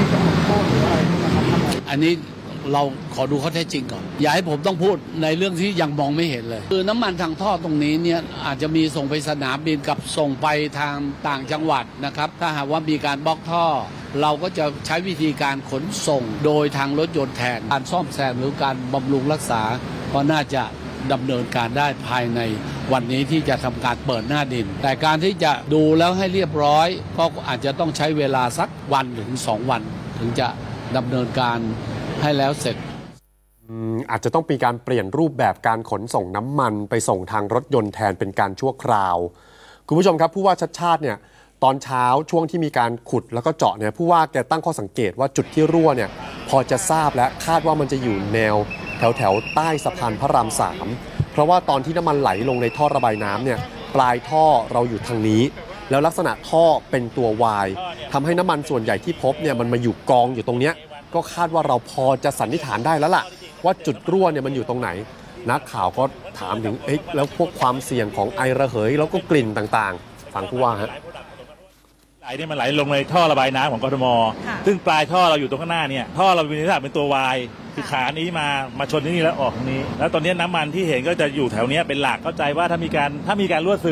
อันนี้เราขอดูข้อเท็จจริงก่อนอย่าให้ผมต้องพูดในเรื่องที่ยังมองไม่เห็นเลยคือน้ำมันทางท่อตรงนี้เนี่ยอาจจะมีส่งไปสนามบินกับส่งไปทางต่างจังหวัดนะครับถ้าหากว่ามีการบล็อกท่อเราก็จะใช้วิธีการขนส่งโดยทางรถยนต์แทนการซ่อมแซมหรือการบำรุงรักษาก็น่าจะดำเนินการได้ภายในวันนี้ที่จะทำการเปิดหน้าดินแต่การที่จะดูแล้วให้เรียบร้อยก็อาจจะต้องใช้เวลาสักวันถึง2 วันถึงจะดำเนินการให้แล้วเสร็จอาจจะต้องมีการเปลี่ยนรูปแบบการขนส่งน้ำมันไปส่งทางรถยนต์แทนเป็นการชั่วคราวคุณผู้ชมครับผู้ว่าชัชชาติเนี่ยตอนเช้าช่วงที่มีการขุดแล้วก็เจาะเนี่ยผู้ว่าแกตั้งข้อสังเกตว่าจุดที่รั่วเนี่ยพอจะทราบและคาดว่ามันจะอยู่แนวแถวใต้สะพานพระราม3เพราะว่าตอนที่น้ำมันไหลลงในท่อระบายน้ำเนี่ยปลายท่อเราอยู่ทางนี้แล้วลักษณะท่อเป็นตัว Y ทำให้น้ำมันส่วนใหญ่ที่พบเนี่ยมันมาอยู่กองอยู่ตรงเนี้ยก็คาดว่าเราพอจะสันนิษฐานได้แล้วล่ะว่าจุดรั่วเนี่ยมันอยู่ตรงไหนนักข่าวก็ถามถึงแล้วพวกความเสี่ยงของไอระเหยแล้วก็กลิ่นต่างๆฟังผู้ว่าฮะไหลเนี่ยมันไหลลงในท่อระบายน้ำของกทมซึ่งปลายท่อเราอยู่ตรงข้างหน้าเนี่ยท่อเรามีลักษณะเป็นตัว Y คือขานี้มาชนที่นี่แล้วออกตรงนี้แล้วตอนนี้น้ำมันที่เห็นก็จะอยู่แถวนี้เป็นหลักเข้าใจว่าถ้ามีการรั่วซึมนะ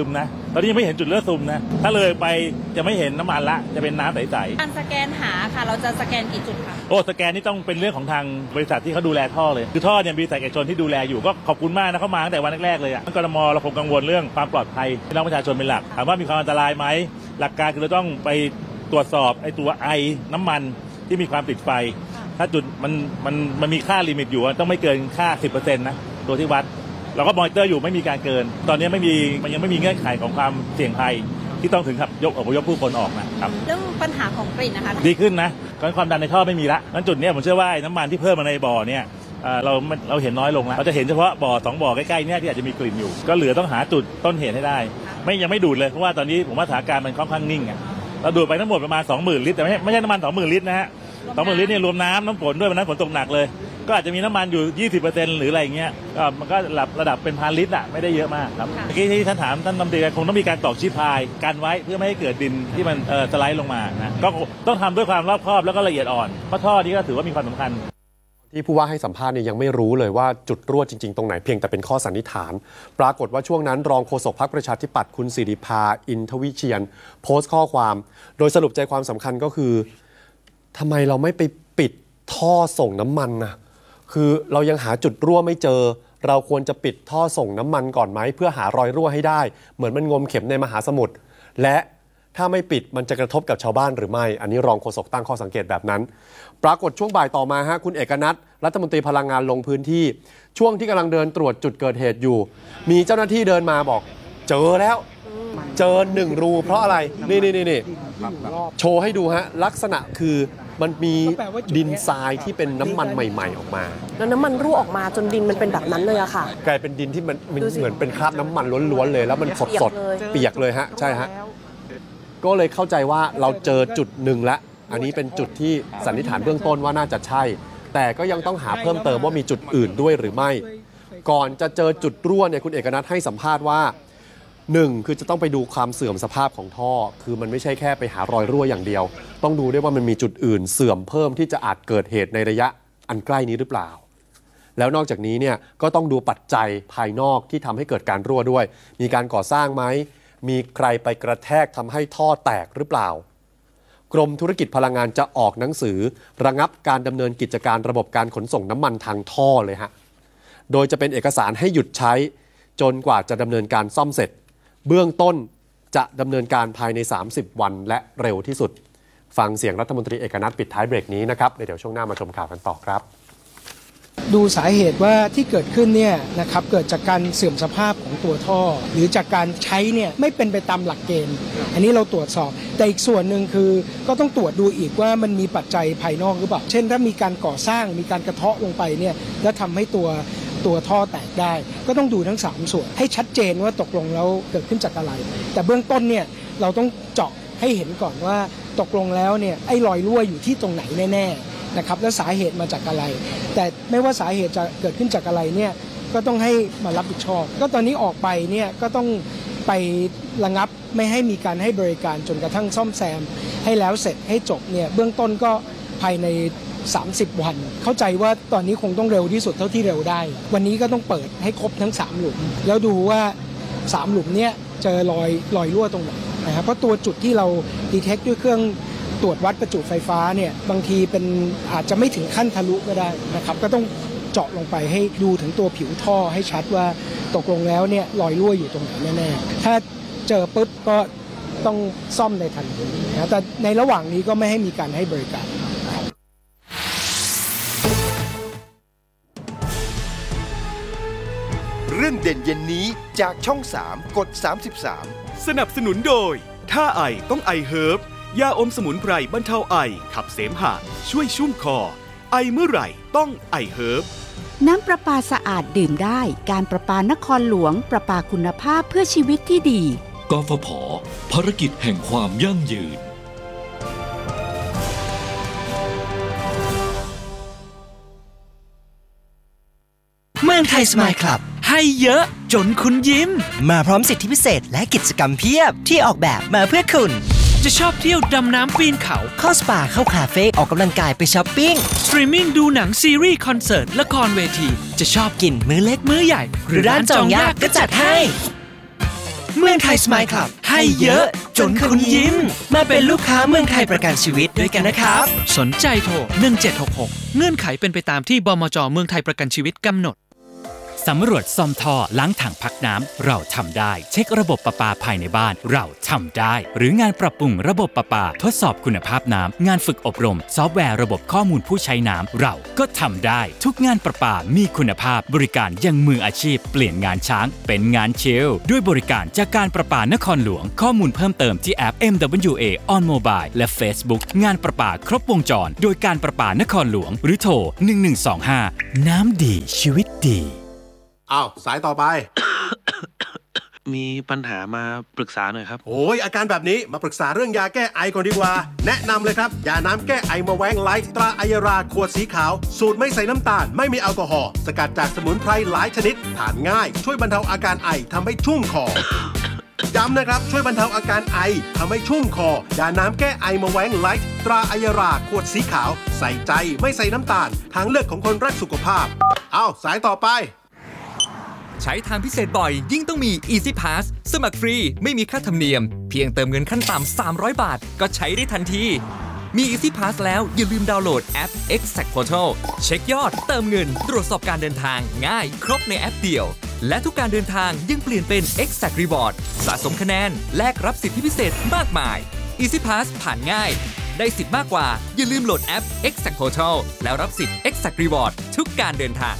ตอนนี้ยังไม่เห็นจุดเลือดซุ่มนะถ้าเลยไปจะไม่เห็นน้ำมันละจะเป็นน้ำใสๆการสแกนหาค่ะเราจะสแกนกี่จุดคะสแกนนี่ต้องเป็นเรื่องของทางบริษัทที่เขาดูแลท่อเลยคือท่อเนี่ยมีบริษัทเอกชนที่ดูแลอยู่ก็ขอบคุณมากนะเขามาตั้งแต่วันแรกๆเลยกทมเราคงกังวลเรื่องความปลอดภัยพี่น้องประชาชนเป็นหลักถามว่ามีความอันตรายไหมหลักการคือเราต้องไปตรวจสอบไอ้ตัวไอน้ำมันที่มีความติดไฟถ้าจุดมันมีค่าลิมิตอยู่ต้องไม่เกินค่า 10% นะตัวที่วัดเราก็มอนิเตอร์อยู่ไม่มีการเกินตอนนี้มันยังไม่มีเงื่อนไขของความเสี่ยงภัยที่ต้องถึงกับยกผู้คนออกนะครับเรื่องปัญหาของกลิ่นนะคะดีขึ้นนะความดันในท่อไม่มีละนั้นจุดนี้ผมเชื่อว่าน้ำมันที่เพิ่มมาในบ่อเนี่ยเราเห็นน้อยลงแล้วเราจะเห็นเฉพาะบ่อ2บ่อใกล้ๆเนี่ยที่อาจจะมีกลิ่นอยู่ก็เหลือต้องหาจุดต้นเหตุให้ได้ยังไม่ดูดเลยเพราะว่าตอนนี้ผมว่าสถานการณ์มันค่อนข้างนิ่งเราดูดไปทั้งหมดประมาณ 20,000 ลิตรแต่ไม่ใช่น้ำมัน 20,000 ลิตรนะฮะ 20,000 ลิตรเนี่ยรวมน้ำฝนด้วยวันนั้นฝนตกหนักเลยก็อาจจะมีน้ำมันอยู่ 20% หรืออะไรอย่างเงี้ยมันก็ระดับเป็นพันลิตรไม่ได้เยอะมากครับเมื่อกี้ที่ท่านถามท่านรัฐมนตรีคงต้องมีการตอกชีพายกันไว้เพื่อไม่ให้เกิดดินที่มันสไลด์ลงมานะก็ต้องทำด้วยความรอบคอบแล้วก็ละเอียดอ่อนเพราะท่อนี้ก็ถือว่ามีความสำคัญที่ผู้ว่าให้สัมภาษณ์เนี่ยยังไม่รู้เลยว่าจุดรั่วจริงๆตรงไหนเพียงแต่เป็นข้อสันนิษฐานปรากฏว่าช่วงนั้นรองโฆษกพรรคประชาธิปัตย์คุณสิริภาอินทวิเชียนโพสต์ข้อความโดยสรุปใจความสำคัญก็คือทำไมเราไม่ไปปิดท่อส่งน้ำมันนะคือเรายังหาจุดรั่วไม่เจอเราควรจะปิดท่อส่งน้ำมันก่อนไหมเพื่อหารอยรั่วให้ได้เหมือนมันงมเข็มในมหาสมุทรและถ้าไม่ปิดมันจะกระทบกับชาวบ้านหรือไม่อันนี้รองโฆษกตั้งข้อสังเกตแบบนั้นปรากฏช่วงบ่ายต่อมาคุณเอกนัทรัฐมนตรีพลังงานลงพื้นที่ช่วงที่กำลังเดินตรวจจุดเกิดเหตุอยู่มีเจ้าหน้าที่เดินมาบอกเจอแล้วเจอ1รูเพราะอะไรนี่โชว์ให้ดูลักษณะคือมันมีดินทรายที่เป็นน้ำมันใหม่ๆออกมาแล้วน้ำมันรั่วออกมาจนดินมันเป็นแบบนั้นเลยอะค่ะกลายเป็นดินที่มันเหมือนเป็นคราบน้ำมันล้วนๆเลยแล้วมันสดๆเปียกเลยใช่ก็เลยเข้าใจว่าเราเจอจุดหนึ่งแล้วอันนี้เป็นจุดที่สันนิษฐานเบื้องต้นว่าน่าจะใช่แต่ก็ยังต้องหาเพิ่มเติมว่ามีจุดอื่นด้วยหรือไม่ก่อนจะเจอจุดรั่วเนี่ยคุณเอกนัทให้สัมภาษณ์ว่า1คือจะต้องไปดูความเสื่อมสภาพของท่อคือมันไม่ใช่แค่ไปหารอยรั่วอย่างเดียวต้องดูด้วยว่ามันมีจุดอื่นเสื่อมเพิ่มที่จะอาจเกิดเหตุในระยะอันใกล้นี้หรือเปล่าแล้วนอกจากนี้เนี่ยก็ต้องดูปัจจัยภายนอกที่ทำให้เกิดการรั่วด้วยมีการก่อสร้างไหมมีใครไปกระแทกทำให้ท่อแตกหรือเปล่ากรมธุรกิจพลังงานจะออกหนังสือระงับการดำเนินกิจการระบบการขนส่งน้ำมันทางท่อเลยโดยจะเป็นเอกสารให้หยุดใช้จนกว่าจะดำเนินการซ่อมเสร็จเบื้องต้นจะดำเนินการภายใน30วันและเร็วที่สุดฟังเสียงรัฐมนตรีเอกนัทปิดท้ายเบรกนี้นะครับเดี๋ยวช่วงหน้ามาชมข่าวกันต่อครับดูสาเหตุว่าที่เกิดขึ้นเนี่ยนะครับเกิดจากการเสื่อมสภาพของตัวท่อหรือจากการใช้เนี่ยไม่เป็นไปตามหลักเกณฑ์อันนี้เราตรวจสอบแต่อีกส่วนหนึ่งคือก็ต้องตรวจดูอีกว่ามันมีปัจจัยภายนอกหรือเปล่าเช่นถ้ามีการก่อสร้างมีการกระเทาะลงไปเนี่ยแล้วทำให้ตัวท่อแตกได้ก็ต้องดูทั้ง3ส่วนให้ชัดเจนว่าตกลงแล้วเกิดขึ้นจากอะไรแต่เบื้องต้นเนี่ยเราต้องเจาะให้เห็นก่อนว่าตกลงแล้วเนี่ยไอ้รอยรั่วอยู่ที่ตรงไหนแน่ๆนะครับและสาเหตุมาจากอะไรแต่ไม่ว่าสาเหตุจะเกิดขึ้นจากอะไรเนี่ยก็ต้องให้มารับผิดชอบก็ตอนนี้ออกไปเนี่ยก็ต้องไประงับไม่ให้มีการให้บริการจนกระทั่งซ่อมแซมให้แล้วเสร็จให้จบเนี่ยเบื้องต้นก็ภายใน30วันเข้าใจว่าตอนนี้คงต้องเร็วที่สุดเท่าที่เร็วได้วันนี้ก็ต้องเปิดให้ครบทั้ง3หลุมแล้วดูว่า3หลุมเนี่ยเจอรอยรั่วตรงไหนนะครับเพราะตัวจุดที่เราดีเทคด้วยเครื่องตรวจวัดประจุไฟฟ้าเนี่ยบางทีเป็นอาจจะไม่ถึงขั้นทะลุก็ได้นะครับก็ต้องเจาะลงไปให้ดูถึงตัวผิวท่อให้ชัดว่าตกลงแล้วเนี่ยรอยรั่วอยู่ตรงไหนแน่ๆถ้าเจอปุ๊บก็ต้องซ่อมในทันทีนะแต่ในระหว่างนี้ก็ไม่ให้มีการให้บริการเรื่องเด่นเย็นนี้จากช่อง3กด33 สนับสนุนโดยถ้าไอต้องไอเฮิร์บยาอมสมุนไพรบรรเทาไอขับเสมหะช่วยชุ่มคอไอเมื่อไหร่ต้องไอเฮิร์บน้ำประปาสะอาดดื่มได้การประปานครหลวงประปาคุณภาพเพื่อชีวิตที่ดีกฟผ.ภารกิจแห่งความยั่งยืนเมืองไทยสมายคลับให้เยอะจนคุณยิ้มมาพร้อมสิทธิพิเศษและกิจกรรมเพียบที่ออกแบบมาเพื่อคุณจะชอบเที่ยวดำน้ำปีนเขาเข้าสปาเข้าคาเฟ่ออกกำลังกายไปช้อปปิ้งสตรีมมิ่งดูหนังซีรีส์คอนเสิร์ตละครเวทีจะชอบกินมื้อเล็กมื้อใหญ่หรือร้านจองยากก็จัดให้เมืองไทยสมายคลับให้เยอะจนคุณยิ้มมาเป็นลูกค้าเมืองไทยประกันชีวิตด้วยกันนะครับสนใจโทร1766เงื่อนไขเป็นไปตามที่บมจ.เมืองไทยประกันชีวิตกำหนดสำรวจซ่อมท่อล้างถังพักน้ำเราทำได้เช็คระบบประปาภายในบ้านเราทำได้หรืองานปรับปรุงระบบประปาทดสอบคุณภาพน้ำงานฝึกอบรมซอฟต์แวร์ระบบข้อมูลผู้ใช้น้ำเราก็ทำได้ทุกงานประปามีคุณภาพบริการยังมืออาชีพเปลี่ยนงานช้างเป็นงานชิลด้วยบริการจากการประปานครหลวงข้อมูลเพิ่มเติมที่แอป MWA on Mobile และ Facebook งานประปาครบวงจรโดยการประปานครหลวงหรือโทร1125น้ำดีชีวิตดีอ้าวสายต่อไปมีปัญหามาปรึกษาหน่อยครับโอ้ยอาการแบบนี้มาปรึกษาเรื่องยาแก้ไอก่อนดีกว่าแนะนำเลยครับยาน้ำแก้ไอมาแวงไลฟ์ตราไอยาราขวดสีขาวสูตรไม่ใส่น้ำตาลไม่มีแอลกอฮอล์สกัดจากสมุนไพรหลายชนิดทานง่ายช่วยบรรเทาอาการไอทำให้ชุ่มคอ ย้ำนะครับช่วยบรรเทาอาการไอทำให้ชุ่มคอยาน้ำแก้ไอมาแวงไลฟ์ตราไอยาราขวดสีขาวใส่ใจไม่ใส่น้ำตาลทางเลือกของคนรักสุขภาพเอาสายต่อไปใช้ทางพิเศษบ่อยยิ่งต้องมี Easy Pass สมัครฟรีไม่มีค่าธรรมเนียมเพียงเติมเงินขั้นต่ำ300 บาทก็ใช้ได้ทันทีมี Easy Pass แล้วอย่าลืมดาวน์โหลดแอป Exact Portal เช็คยอดเติมเงินตรวจสอบการเดินทางง่ายครบในแอปเดียวและทุกการเดินทางยังเปลี่ยนเป็น Exact Reward สะสมคะแนนแลกรับสิทธิพิเศษมากมาย Easy Pass ผ่านง่ายได้สิทธิ์มากกว่าอย่าลืมโหลดแอป Exact Portal แล้วรับสิทธิ์ Exact Reward ทุกการเดินทาง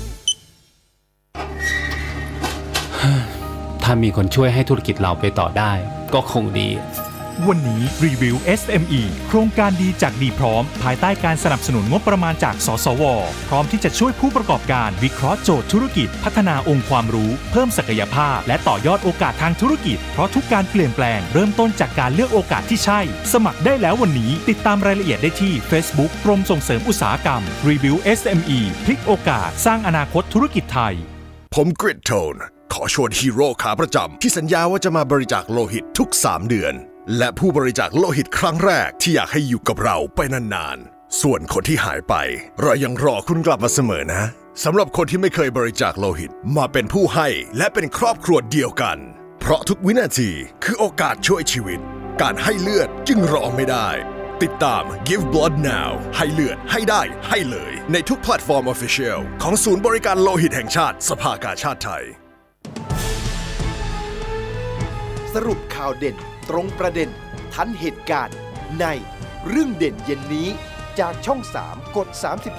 ถ้ามีคนช่วยให้ธุรกิจเราไปต่อได้ก็คงดีวันนี้รีวิว SME โครงการดีจากดีพร้อมภายใต้การสนับสนุนงบประมาณจากสสว.พร้อมที่จะช่วยผู้ประกอบการวิเคราะห์โจทย์ธุรกิจพัฒนาองค์ความรู้เพิ่มศักยภาพและต่อยอดโอกาสทางธุรกิจเพราะทุกการเปลี่ยนแปลงเริ่มต้นจากการเลือกโอกาสที่ใช่สมัครได้แล้ววันนี้ติดตามรายละเอียดได้ที่ Facebook กรมส่งเสริมอุตสาหกรรมรีวิว SME พลิกโอกาสสร้างอนาคตธุรกิจไทยผมกริดโทนขอชวนฮีโร่ขาประจำที่สัญญาว่าจะมาบริจาคโลหิตทุก3 เดือนและผู้บริจาคโลหิตครั้งแรกที่อยากให้อยู่กับเราไปนานๆส่วนคนที่หายไปเรายังรอคุณกลับมาเสมอนะสำหรับคนที่ไม่เคยบริจาคโลหิตมาเป็นผู้ให้และเป็นครอบครัวเดียวกันเพราะทุกวินาทีคือโอกาสช่วยชีวิตการให้เลือดจึงรอไม่ได้ติดตาม Give Blood Now ให้เลือดให้ได้ให้เลยในทุกแพลตฟอร์ม Official ของศูนย์บริการโลหิตแห่งชาติสภากาชาติไทยสรุปข่าวเด่นตรงประเด็นทันเหตุการณ์ในเรื่องเด่นเย็นนี้จากช่อง3กด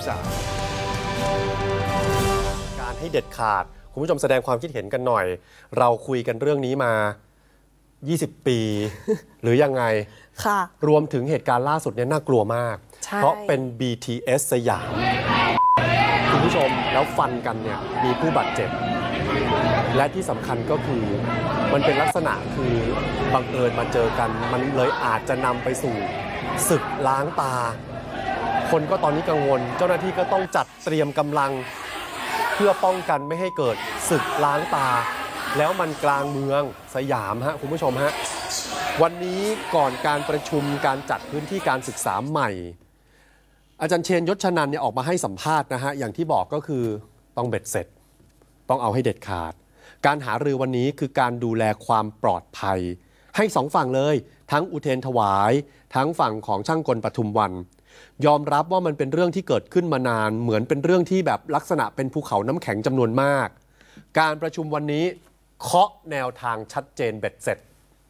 33 การให้เด็ดขาดคุณผู้ชมแสดงความคิดเห็นกันหน่อยเราคุยกันเรื่องนี้มา20 ปี หรือยังไงค่ะรวมถึงเหตุการณ์ล่าสุดเนี่ยน่ากลัวมากเพราะเป็น BTS สยามคุณผู้ชมแล้วฟันกันเนี่ยมีผู้บาดเจ็บและที่สำคัญก็คือมันเป็นลักษณะคือบังเอิญมาเจอกันมันเลยอาจจะนำไปสู่ศึกล้างตาคนก็ตอนนี้กังวลเจ้าหน้าที่ก็ต้องจัดเตรียมกำลังเพื่อป้องกันไม่ให้เกิดศึกล้างตาแล้วมันกลางเมืองสยามฮะคุณผู้ชมฮะวันนี้ก่อนการประชุมการจัดพื้นที่การศึกษาใหม่อาจารย์เชนยศชนันท์เนี่ยออกมาให้สัมภาษณ์นะฮะอย่างที่บอกก็คือต้องเบ็ดเสร็จต้องเอาให้เด็ดขาดการหารือวันนี้คือการดูแลความปลอดภัยให้สองฝั่งเลยทั้งอุเทรนถวายทั้งฝั่งของช่างกลปทุมวันยอมรับว่ามันเป็นเรื่องที่เกิดขึ้นมานานเหมือนเป็นเรื่องที่แบบลักษณะเป็นภูเขาน้ำแข็งจำนวนมากการประชุมวันนี้เคาะแนวทางชัดเจนเบ็ดเสร็จ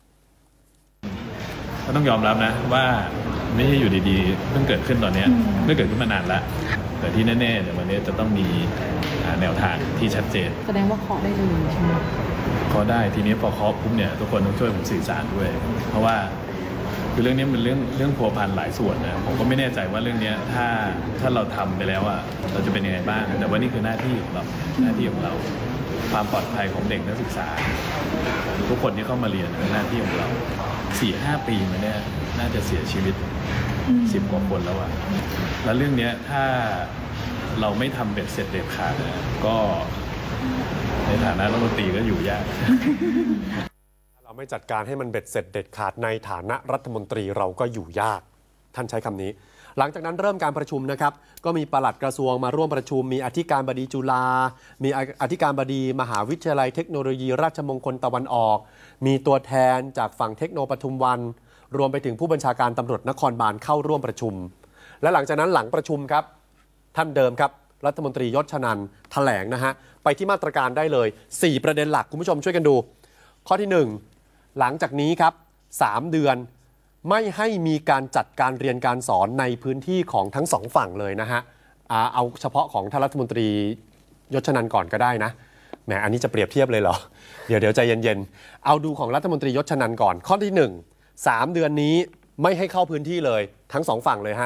ก็ต้องยอมรับนะว่าไม่ใช่อยู่ดีๆเพิ่งเกิดขึ้นตอนนี้เพิ่งเกิดขึ้นมานานแล้วแต่ที่แน่ๆเดี๋ยววันนี้จะต้องมีแนวทางที่ชัดเจนแสดงว่าเคาะได้เลยใช่ไหมเคาะได้ทีนี้พอเคาะปุ๊บเนี่ยทุกคนต้องช่วยผมสื่อสารด้วยเพราะว่าคือเรื่องนี้มันเรื่องพัวพันหลายส่วนนะผมก็ไม่แน่ใจว่าเรื่องนี้ถ้าเราทำไปแล้วอ่ะเราจะเป็นยังไงบ้างแต่ว่านี่คือหน้าที่ของเราความปลอดภัยของเด็กนักศึกษาทุกคนที่เข้ามาเรียนเป็นหน้าที่ของเรา 4-5 ปีมาเนี่ยน่าจะเสียชีวิต10 กว่าคนแล้วอ่ะแล้วเรื่องนี้ถ้าเราไม่ทำเบ็ดเสร็จเด็ดขาดก็ในฐานะรัฐมนตรีก็อยู่ยากเราไม่จัดการให้มันเบ็ดเสร็จเด็ดขาดในฐานะรัฐมนตรีเราก็อยู่ยากท่านใช้คำนี้หลังจากนั้นเริ่มการประชุมนะครับก็มีปลัดกระทรวงมาร่วมประชุมมีอธิการบดีจุฬามีอธิการบดีมหาวิทยาลัยเทคโนโลยีราชมงคลตะวันออกมีตัวแทนจากฝั่งเทคโนปทุมวันรวมไปถึงผู้บัญชาการตำรวจนครบาลเข้าร่วมประชุมและหลังจากนั้นหลังประชุมครับท่านเดิมครับรัฐมนตรียศชนันท์แถลงนะฮะไปที่มาตรการได้เลย4ประเด็นหลักคุณผู้ชมช่วยกันดูข้อที่1หลังจากนี้ครับ3 เดือนไม่ให้มีการจัดการเรียนการสอนในพื้นที่ของทั้งสองฝั่งเลยนะฮะเอาเฉพาะของท่านรัฐมนตรียศชนันท์ก่อนก็ได้นะแหมอันนี้จะเปรียบเทียบเลยเหรอเดี๋ยวใจเย็นๆเอาดูของรัฐมนตรียศชนันท์ก่อนข้อที่1 3 เดือนนี้ไม่ให้เข้าพื้นที่เลยทั้ง2ฝั่งเลยฮะ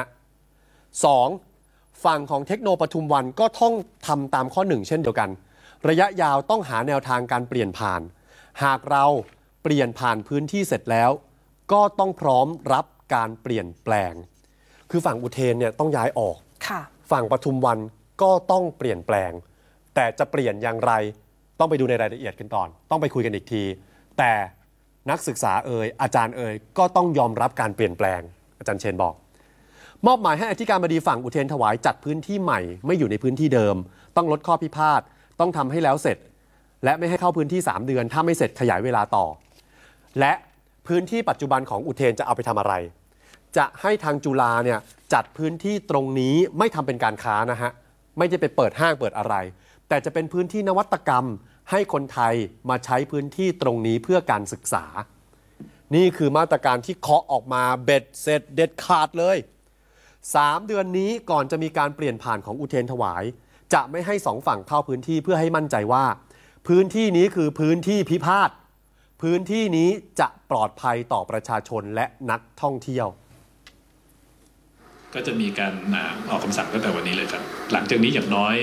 2ฝั่งของเทคโนปทุมวันก็ต้องทำตามข้อ1เช่นเดียวกันระยะยาวต้องหาแนวทางการเปลี่ยนผ่านหากเราเปลี่ยนผ่านพื้นที่เสร็จแล้วก็ต้องพร้อมรับการเปลี่ยนแปลงคือฝั่งอุเทนเนี่ยต้องย้ายออกฝั่งปทุมวันก็ต้องเปลี่ยนแปลงแต่จะเปลี่ยนอย่างไรต้องไปดูในรายละเอียดกันก่อนต้องไปคุยกันอีกทีแต่นักศึกษาอาจารย์ก็ต้องยอมรับการเปลี่ยนแปลงอาจารย์เชนบอกมอบหมายให้อธิการบดีฝั่งอุเทนถวายจัดพื้นที่ใหม่ไม่อยู่ในพื้นที่เดิมต้องลดข้อพิพาทต้องทำให้แล้วเสร็จและไม่ให้เข้าพื้นที่3 เดือนถ้าไม่เสร็จขยายเวลาต่อและพื้นที่ปัจจุบันของอุเทนจะเอาไปทำอะไรจะให้ทางจุฬาเนี่ยจัดพื้นที่ตรงนี้ไม่ทำเป็นการค้านะฮะไม่ได้ไปเปิดห้างเปิดอะไรแต่จะเป็นพื้นที่นวัตกรรมให้คนไทยมาใช้พื้นที่ตรงนี้เพื่อการศึกษานี่คือมาตรการที่เคาะออกมาเบ็ดเสร็จเด็ดขาดเลย3 เดือนนี้ก่อนจะมีการเปลี่ยนผ่านของอุเทนถวายจะไม่ให้2 ฝั่งเข้าพื้นที่เพื่อให้มั่นใจว่าพื้นที่นี้คือพื้นที่พิพาทพื้นที่นี้จะปลอดภัยต่อประชาชนและนักท่องเที่ยวก็จะมีการออกคำสั่งตั้งแต่วันนี้เลยครับหลังจากนี้อย่างน้อย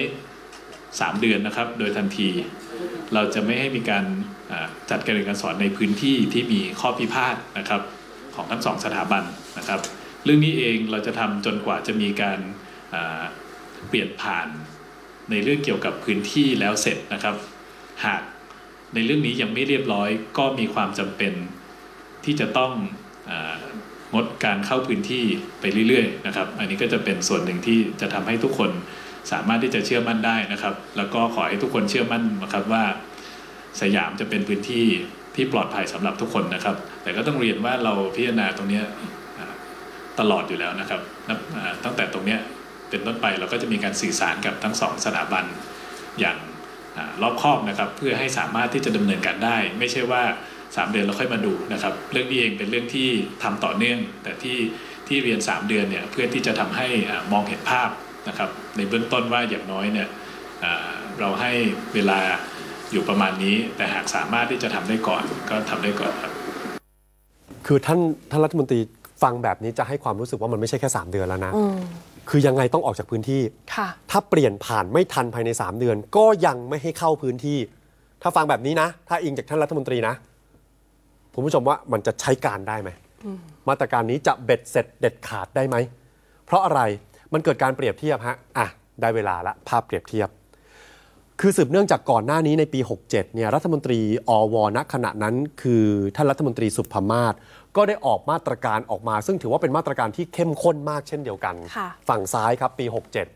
3 เดือนนะครับโดยทันทีเราจะไม่ให้มีการจัดการเรียนการสอนในพื้นที่ที่มีข้อพิพาทนะครับของทั้ง2 สถาบันนะครับเรื่องนี้เองเราจะทำจนกว่าจะมีการเปลี่ยนผ่านในเรื่องเกี่ยวกับพื้นที่แล้วเสร็จนะครับหากในเรื่องนี้ยังไม่เรียบร้อยก็มีความจำเป็นที่จะต้องงดการเข้าพื้นที่ไปเรื่อยๆนะครับอันนี้ก็จะเป็นส่วนหนึ่งที่จะทำให้ทุกคนสามารถที่จะเชื่อมั่นได้นะครับแล้วก็ขอให้ทุกคนเชื่อมั่นนะครับว่าสยามจะเป็นพื้นที่ที่ปลอดภัยสำหรับทุกคนนะครับแต่ก็ต้องเรียนว่าเราพิจารณาตรงนี้ตลอดอยู่แล้วนะครับตั้งแต่ตรงนี้เป็นต้นไปเราก็จะมีการสื่อสารกับทั้ง2 สถาบันอย่างรอบคอบนะครับเพื่อให้สามารถที่จะดำเนินการได้ไม่ใช่ว่า3 เดือนเราค่อยมาดูนะครับเรื่องนี้เองเป็นเรื่องที่ทำต่อเนื่องแต่ที่เรียน3 เดือนเนี่ยเพื่อที่จะทำให้มองเห็นภาพนะครับในเบื้องต้นว่าอย่างน้อยเนี่ยเราให้เวลาอยู่ประมาณนี้แต่หากสามารถที่จะทำได้ก่อนก็ทำได้ก่อนครับคือท่านรัฐมนตรีฟังแบบนี้จะให้ความรู้สึกว่ามันไม่ใช่แค่3 เดือนแล้วนะคือยังไงต้องออกจากพื้นที่ถ้าเปลี่ยนผ่านไม่ทันภายใน3 เดือนก็ยังไม่ให้เข้าพื้นที่ถ้าฟังแบบนี้นะถ้าอิงจากท่านรัฐมนตรีนะคุณผู้ชมว่ามันจะใช้การได้ไหมมาตรการนี้จะเบ็ดเสร็จเด็ดขาดได้ไหมเพราะอะไรมันเกิดการเปรียบเทียบฮะได้เวลาละภาพเปรียบเทียบคือสืบเนื่องจากก่อนหน้านี้ในปี67เนี่ยรัฐมนตรีอวณขณะนั้นคือท่านรัฐมนตรีสุภมาศก็ได้ออกมาตรการออกมาซึ่งถือว่าเป็นมาตรการที่เข้มข้นมากเช่นเดียวกันฝั่งซ้ายครับปี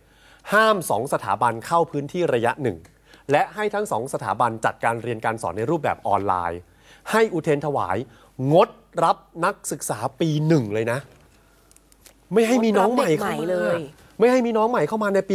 67ห้าม2 สถาบันเข้าพื้นที่ระยะ1และให้ทั้ง2 สถาบันจัดการเรียนการสอนในรูปแบบออนไลน์ให้อุเทนถวายงดรับนักศึกษาปี1เลยนะไม่ให้มีน้องใหม่เข้ามาเลยไม่ให้มีน้องใหม่เข้ามาในปี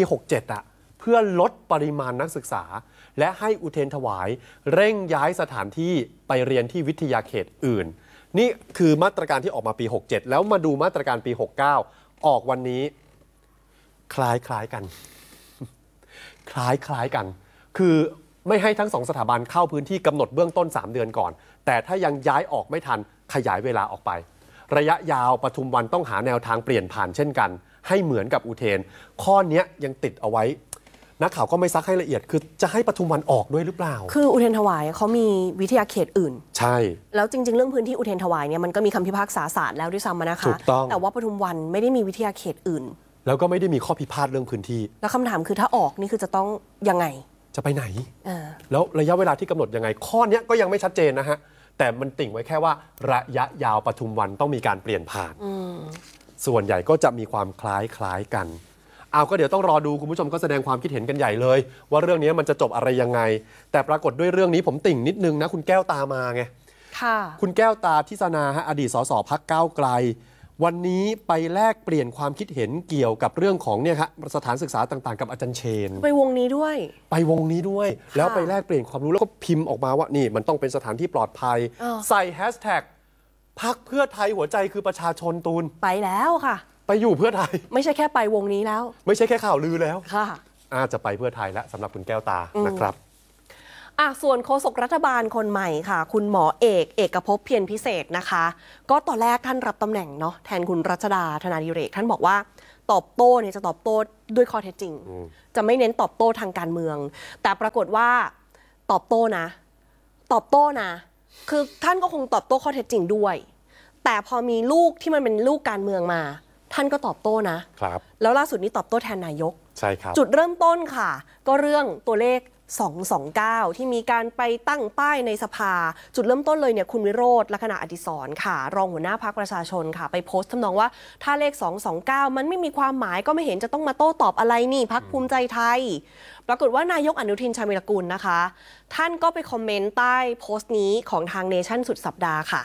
67เพื่อลดปริมาณนักศึกษาและให้อุเทนถวายเร่งย้ายสถานที่ไปเรียนที่วิทยาเขตอื่นนี่คือมาตรการที่ออกมาปี67แล้วมาดูมาตรการปี69ออกวันนี้คล้ายๆกันคล้ายกันคือไม่ให้ทั้ง2 สถาบันเข้าพื้นที่กำหนดเบื้องต้น3 เดือนก่อนแต่ถ้ายังย้ายออกไม่ทันขยายเวลาออกไประยะยาวปทุมวันต้องหาแนวทางเปลี่ยนผ่านเช่นกันให้เหมือนกับอุเทนข้อนี้ยังติดเอาไว้นักข่าวก็ไม่ซักให้ละเอียดคือจะให้ปทุมวันออกด้วยหรือเปล่าคืออุเทนถวายเขามีวิทยาเขตอื่นใช่แล้วจริงๆเรื่องพื้นที่อุเทนถวายเนี่ยมันก็มีคำพิพากษาศาลแล้วด้วยซ้ำนะคะถูกต้องแต่ว่าปทุมวันไม่ได้มีวิทยาเขตอื่นแล้วก็ไม่ได้มีข้อพิพาทเรื่องพื้นที่แล้วคำถามคือถ้าออกนี่คือจะต้องยังไงจะไปไหนแล้วระยะเวลาที่กำหนดยังไงข้อนี้ก็ยังไม่ชัดเจนนะฮะแต่มันติ่งไว้แค่ว่าระยะยาวปทุมวันต้องมีการเปลี่ยนผ่านส่วนใหญ่ก็จะมีความคล้ายกันเอาก็เดี๋ยวต้องรอดูคุณผู้ชมก็แสดงความคิดเห็นกันใหญ่เลยว่าเรื่องนี้มันจะจบอะไรยังไงแต่ปรากฏด้วยเรื่องนี้ผมติ่งนิดนึงนะคุณแก้วตามาไงค่ะคุณแก้วตาทิศนาอดีตสสพรรคก้าวไกลวันนี้ไปแลกเปลี่ยนความคิดเห็นเกี่ยวกับเรื่องของเนี่ยครับสถานศึกษาต่างๆกับอาจารย์เชนไปวงนี้ด้วยแล้วไปแลกเปลี่ยนความรู้แล้วก็พิมพ์ออกมาว่านี่มันต้องเป็นสถานที่ปลอดภัยใส่แฮชแท็กพรรคเพื่อไทยหัวใจคือประชาชนตูนไปแล้วค่ะไปอยู่เพื่อไทยไม่ใช่แค่ไปวงนี้แล้วไม่ใช่แค่ข่าวลือแล้วค่ะอาจจะไปเพื่อไทยแล้วสำหรับคุณแก้วตานะครับส่วนโฆษกรัฐบาลคนใหม่ค่ะคุณหมอเอกภพเพียรพิเศษนะคะก็ตอนแรกท่านรับตำแหน่งเนาะแทนคุณรัชดาธนาดิเรกท่านบอกว่าตอบโต้เนี่ยจะตอบโต้ด้วยข้อเท็จจริงจะไม่เน้นตอบโต้ทางการเมืองแต่ปรากฏว่าตอบโต้นะคือท่านก็คงตอบโต้ข้อเท็จจริงด้วยแต่พอมีลูกที่มันเป็นลูกการเมืองมาท่านก็ตอบโต้นะครับแล้วล่าสุดนี้ตอบโต้แทนนายกใช่ครับจุดเริ่มต้นค่ะก็เรื่องตัวเลข229ที่มีการไปตั้งป้ายในสภาจุดเริ่มต้นเลยเนี่ยคุณวิโรจน์ลักษณะอดิศรค่ะรองหัวหน้าพรรคประชาชนค่ะไปโพสต์ทำนองว่าถ้าเลข229มันไม่มีความหมายก็ไม่เห็นจะต้องมาโต้ตอบอะไรนี่พรรคภูมิใจไทยปรากฏว่านายกอนุทินชาญวิรกูลนะคะท่านก็ไปคอมเมนต์ใต้โพสต์นี้ของทางเนชั่นสุดสัปดาห์ค่ะ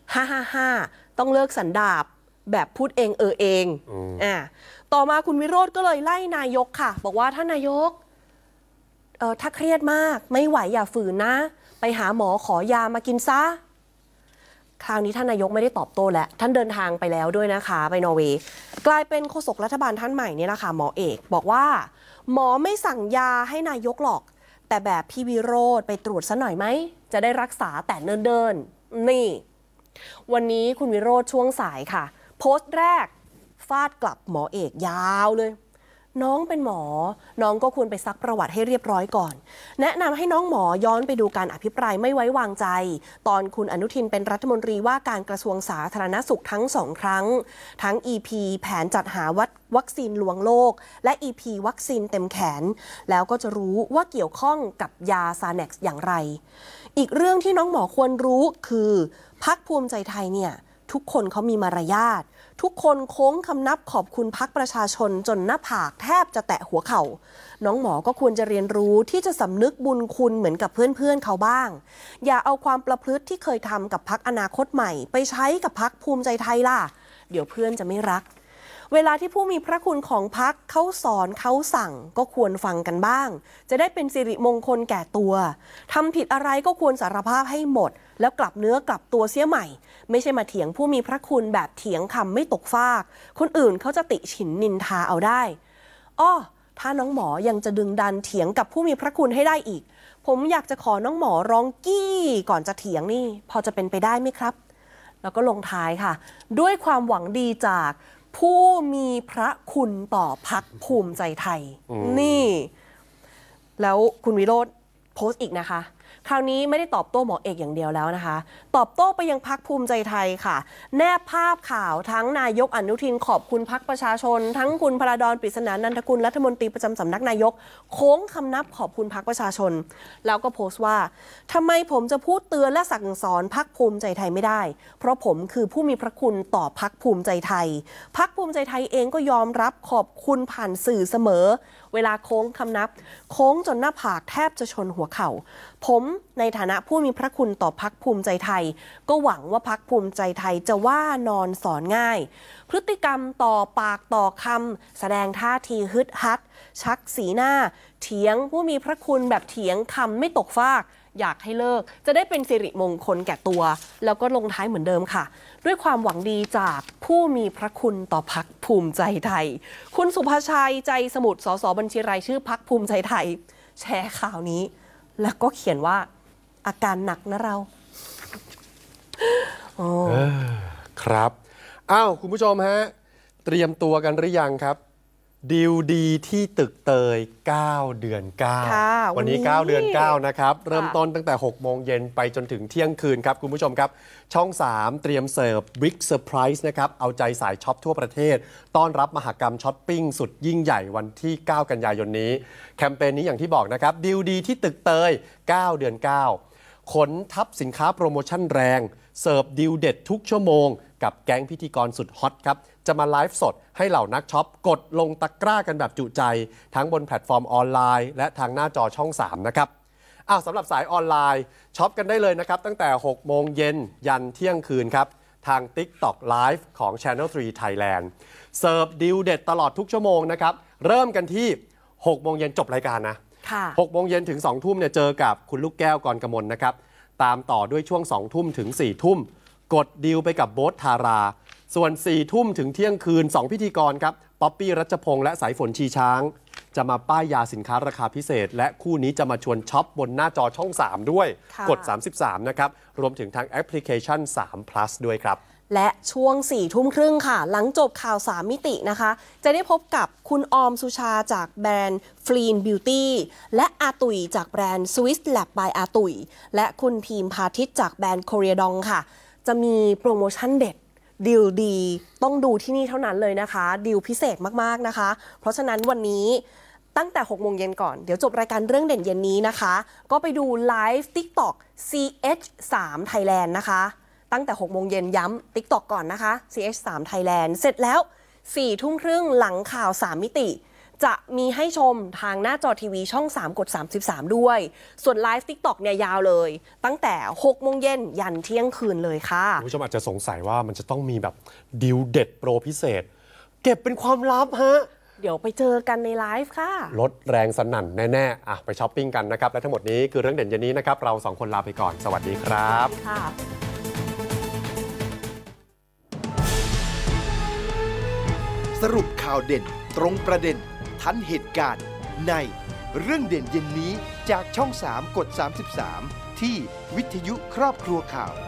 555ต้องเลิกสันดาปแบบพูดเองเองต่อมาคุณวิโรจน์ก็เลยไล่นายกค่ะบอกว่าท่านนายกถ้าเครียดมากไม่ไหวอย่าฝืนนะไปหาหมอขอยามากินซะคราวนี้ท่านนายกไม่ได้ตอบโต้แล้วท่านเดินทางไปแล้วด้วยนะคะไปนอร์เวย์กลายเป็นโฆษกรัฐบาลท่านใหม่เนี่ยนะคะหมอเอกบอกว่าหมอไม่สั่งยาให้นายกหรอกแต่แบบพี่วิโรจน์ไปตรวจซะหน่อยไหมจะได้รักษาแต่เนิ่นๆนี่วันนี้คุณวิโรจน์ช่วงสายค่ะโพสต์แรกฟาดกลับหมอเอกยาวเลยน้องเป็นหมอน้องก็ควรไปซักประวัติให้เรียบร้อยก่อนแนะนำให้น้องหมอย้อนไปดูการอภิปรายไม่ไว้วางใจตอนคุณอนุทินเป็นรัฐมนตรีว่าการกระทรวงสาธารณสุขทั้ง2ครั้งทั้ง EP แผนจัดหาวัคซีนลวงโลกและ EP วัคซีนเต็มแขนแล้วก็จะรู้ว่าเกี่ยวข้องกับยาซาเน็กซ์อย่างไรอีกเรื่องที่น้องหมอควรรู้คือพรรคภูมิใจไทยเนี่ยทุกคนเขามีมารยาททุกคนโค้งคำนับขอบคุณพรรคประชาชนจนหน้าผากแทบจะแตะหัวเข่าน้องหมอก็ควรจะเรียนรู้ที่จะสำนึกบุญคุณเหมือนกับเพื่อนๆเขาบ้างอย่าเอาความประพฤติที่เคยทำกับพรรคอนาคตใหม่ไปใช้กับพรรคภูมิใจไทยล่ะเดี๋ยวเพื่อนจะไม่รักเวลาที่ผู้มีพระคุณของพรรคเขาสอนเขาสั่งก็ควรฟังกันบ้างจะได้เป็นสิริมงคลแก่ตัวทำผิดอะไรก็ควรสารภาพให้หมดแล้วกลับเนื้อกลับตัวเสียใหม่ไม่ใช่มาเถียงผู้มีพระคุณแบบเถียงคำไม่ตกฟากคนอื่นเขาจะติฉินนินทาเอาได้ถ้าน้องหมอยังจะดึงดันเถียงกับผู้มีพระคุณให้ได้อีกผมอยากจะขอน้องหมอร้องกี้ก่อนจะเถียงนี่พอจะเป็นไปได้ไหมครับแล้วก็ลงท้ายค่ะด้วยความหวังดีจากผู้มีพระคุณต่อพรรคภูมิใจไทยนี่แล้วคุณวิโรจน์โพสต์อีกนะคะคราวนี้ไม่ได้ตอบโต้หมอเอกอย่างเดียวแล้วนะคะตอบโต้ไปยังพรรคภูมิใจไทยค่ะแนบภาพข่าวทั้งนายกอนุทินขอบคุณพรรคประชาชนทั้งคุณพราดร ปริศนานันทกุลรัฐมนตรีประจำสำนักนายกโค้งคำนับขอบคุณพรรคประชาชนแล้วก็โพสต์ว่าทำไมผมจะพูดเตือนและสั่งสอนพรรคภูมิใจไทยไม่ได้เพราะผมคือผู้มีพระคุณต่อพรรคภูมิใจไทยพรรคภูมิใจไทยเองก็ยอมรับขอบคุณผ่านสื่อเสมอเวลาโค้งคำนับโค้งจนหน้าผากแทบจะชนหัวเข่าผมในฐานะผู้มีพระคุณต่อพรรคภูมิใจไทยก็หวังว่าพรรคภูมิใจไทยจะว่านอนสอนง่ายพฤติกรรมต่อปากต่อคำแสดงท่าทีฮึดฮัดชักสีหน้าเถียงผู้มีพระคุณแบบเถียงคำไม่ตกฟากอยากให้เลิกจะได้เป็นสิริมงคลแก่ตัวแล้วก็ลงท้ายเหมือนเดิมค่ะด้วยความหวังดีจากผู้มีพระคุณต่อพรรคภูมิใจไทยคุณสุภชัยใจสมุทรสสบัญชีรายชื่อพรรคภูมิใจไทยแชร์ข่าวนี้แล้วก็เขียนว่าอาการหนักนะเราครับคุณผู้ชมฮะเตรียมตัวกันหรือยังครับดีลดีที่ตึกเตย9 เดือน 9วันนี้9 เดือน 9นะครับเริ่มต้นตั้งแต่6 โมงเย็นไปจนถึงเที่ยงคืนครับคุณผู้ชมครับช่อง 3เตรียมเสิร์ฟ Big Surprise นะครับเอาใจสายช็อปทั่วประเทศต้อนรับมหกรรมช้อปปิ้งสุดยิ่งใหญ่วันที่9 กันยายนนี้แคมเปญนี้อย่างที่บอกนะครับดีลดีที่ตึกเตย9 เดือน 9ขนทับสินค้าโปรโมชั่นแรงเสิร์ฟดีลเด็ดทุกชั่วโมงกับแก๊งพิธีกรสุดฮอตครับจะมาไลฟ์สดให้เหล่านักช็อปกดลงตะกร้ากันแบบจุใจทั้งบนแพลตฟอร์มออนไลน์และทางหน้าจอช่อง 3 นะครับสำหรับสายออนไลน์ช็อปกันได้เลยนะครับตั้งแต่ 6 โมงเย็นยันเที่ยงคืนครับทาง TikTok Live ของ Channel 3 Thailand เสิร์ฟดีลเด็ดตลอดทุกชั่วโมงนะครับเริ่มกันที่ 6 โมงเย็นจบรายการนะ6 โมงเย็นถึง 2 ทุ่มเนี่ยเจอกับคุณลูกแก้วกรกมลนะครับตามต่อด้วยช่วง 2 ทุ่มถึง 4 ทุ่มกดดีลไปกับโบ๊ทธาราส่วน 4 ทุ่มถึงเที่ยงคืน 2 พิธีกรครับป๊อปปี้รัชพงษ์และสายฝนชีช้างจะมาป้ายยาสินค้าราคาพิเศษและคู่นี้จะมาชวนช็อปบนหน้าจอช่อง 3 ด้วยกด 33 นะครับรวมถึงทางแอปพลิเคชัน 3 plus ด้วยครับและช่วง 4 ทุ่มครึ่งค่ะหลังจบข่าว 3 มิตินะคะจะได้พบกับคุณออมสุชาจากแบรนด์ Fleen Beauty และอาตุยจากแบรนด์ Swiss Lab by อาตุยและคุณพีมพาทิตจากแบรนด์ Korea Dong ค่ะจะมีโปรโมชั่นเด็ดดีลดีต้องดูที่นี่เท่านั้นเลยนะคะดีลพิเศษมากๆนะคะเพราะฉะนั้นวันนี้ตั้งแต่ 6 โมงเย็นก่อนเดี๋ยวจบรายการเรื่องเด่นเย็นนี้นะคะก็ไปดูไลฟ์ TikTok CH3 Thailand นะคะตั้งแต่ 6 โมงเย็นย้ำ TikTok ก่อนนะคะ CH3 Thailand เสร็จแล้ว 4 ทุ่มครึ่งหลังข่าว 3 มิติจะมีให้ชมทางหน้าจอทีวีช่อง 3 กด 33 ด้วยส่วนไลฟ์ TikTok เนี่ยยาวเลยตั้งแต่ 6 โมงเย็นยันเที่ยงคืนเลยค่ะคุณผู้ชมอาจจะสงสัยว่ามันจะต้องมีแบบดีลเด็ดโปรพิเศษเก็บเป็นความลับฮะเดี๋ยวไปเจอกันในไลฟ์ค่ะลดแรงสนั่นแน่ๆไปช้อปปิ้งกันนะครับและทั้งหมดนี้คือเรื่องเด่นเย็นนี้นะครับเรา2 คนลาไปก่อนสวัสดีครับค่ะสรุปข่าวเด่นตรงประเด็นทันเหตุการณ์ในเรื่องเด่นเย็นนี้จากช่อง 3 กด 33 ที่วิทยุครอบครัวข่าว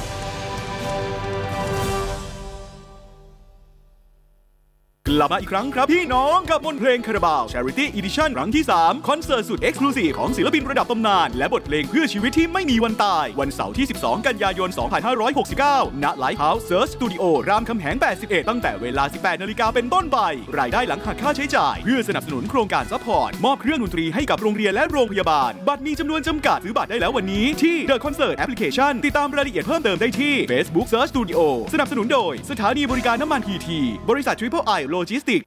กลับมาอีกครั้งครับพี่น้องกับมนต์เพลงคาราบาว Charity Edition ครั้งที่ 3 คอนเสิร์ตสุด Exclusive ของศิลปินระดับตำนานและบทเพลงเพื่อชีวิตที่ไม่มีวันตายวันเสาร์ที่ 12 กันยายน 2569 ณ Lighthouse Search Studio รามคำแหง 81 ตั้งแต่เวลา 18 นาฬิกาเป็นต้นไปรายได้หลังหักค่าใช้จ่ายเพื่อสนับสนุนโครงการซัพพอร์ตมอบเครื่องดนตรีให้กับโรงเรียนและโรงพยาบาลบัตรมีจำนวนจำกัดซื้อบัตรได้แล้ววันนี้ที่ The Concert Application ติดตามรายละเอียดเพิ่มเติมได้ที่ Facebook Search Studio สนับสนุนโดยสถานีบริการน้ำมัน PT บริษัท Triple I Logistics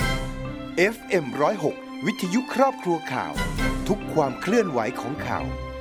FM 106 วิทยุครอบครัวข่าวทุกความเคลื่อนไหวของข่าว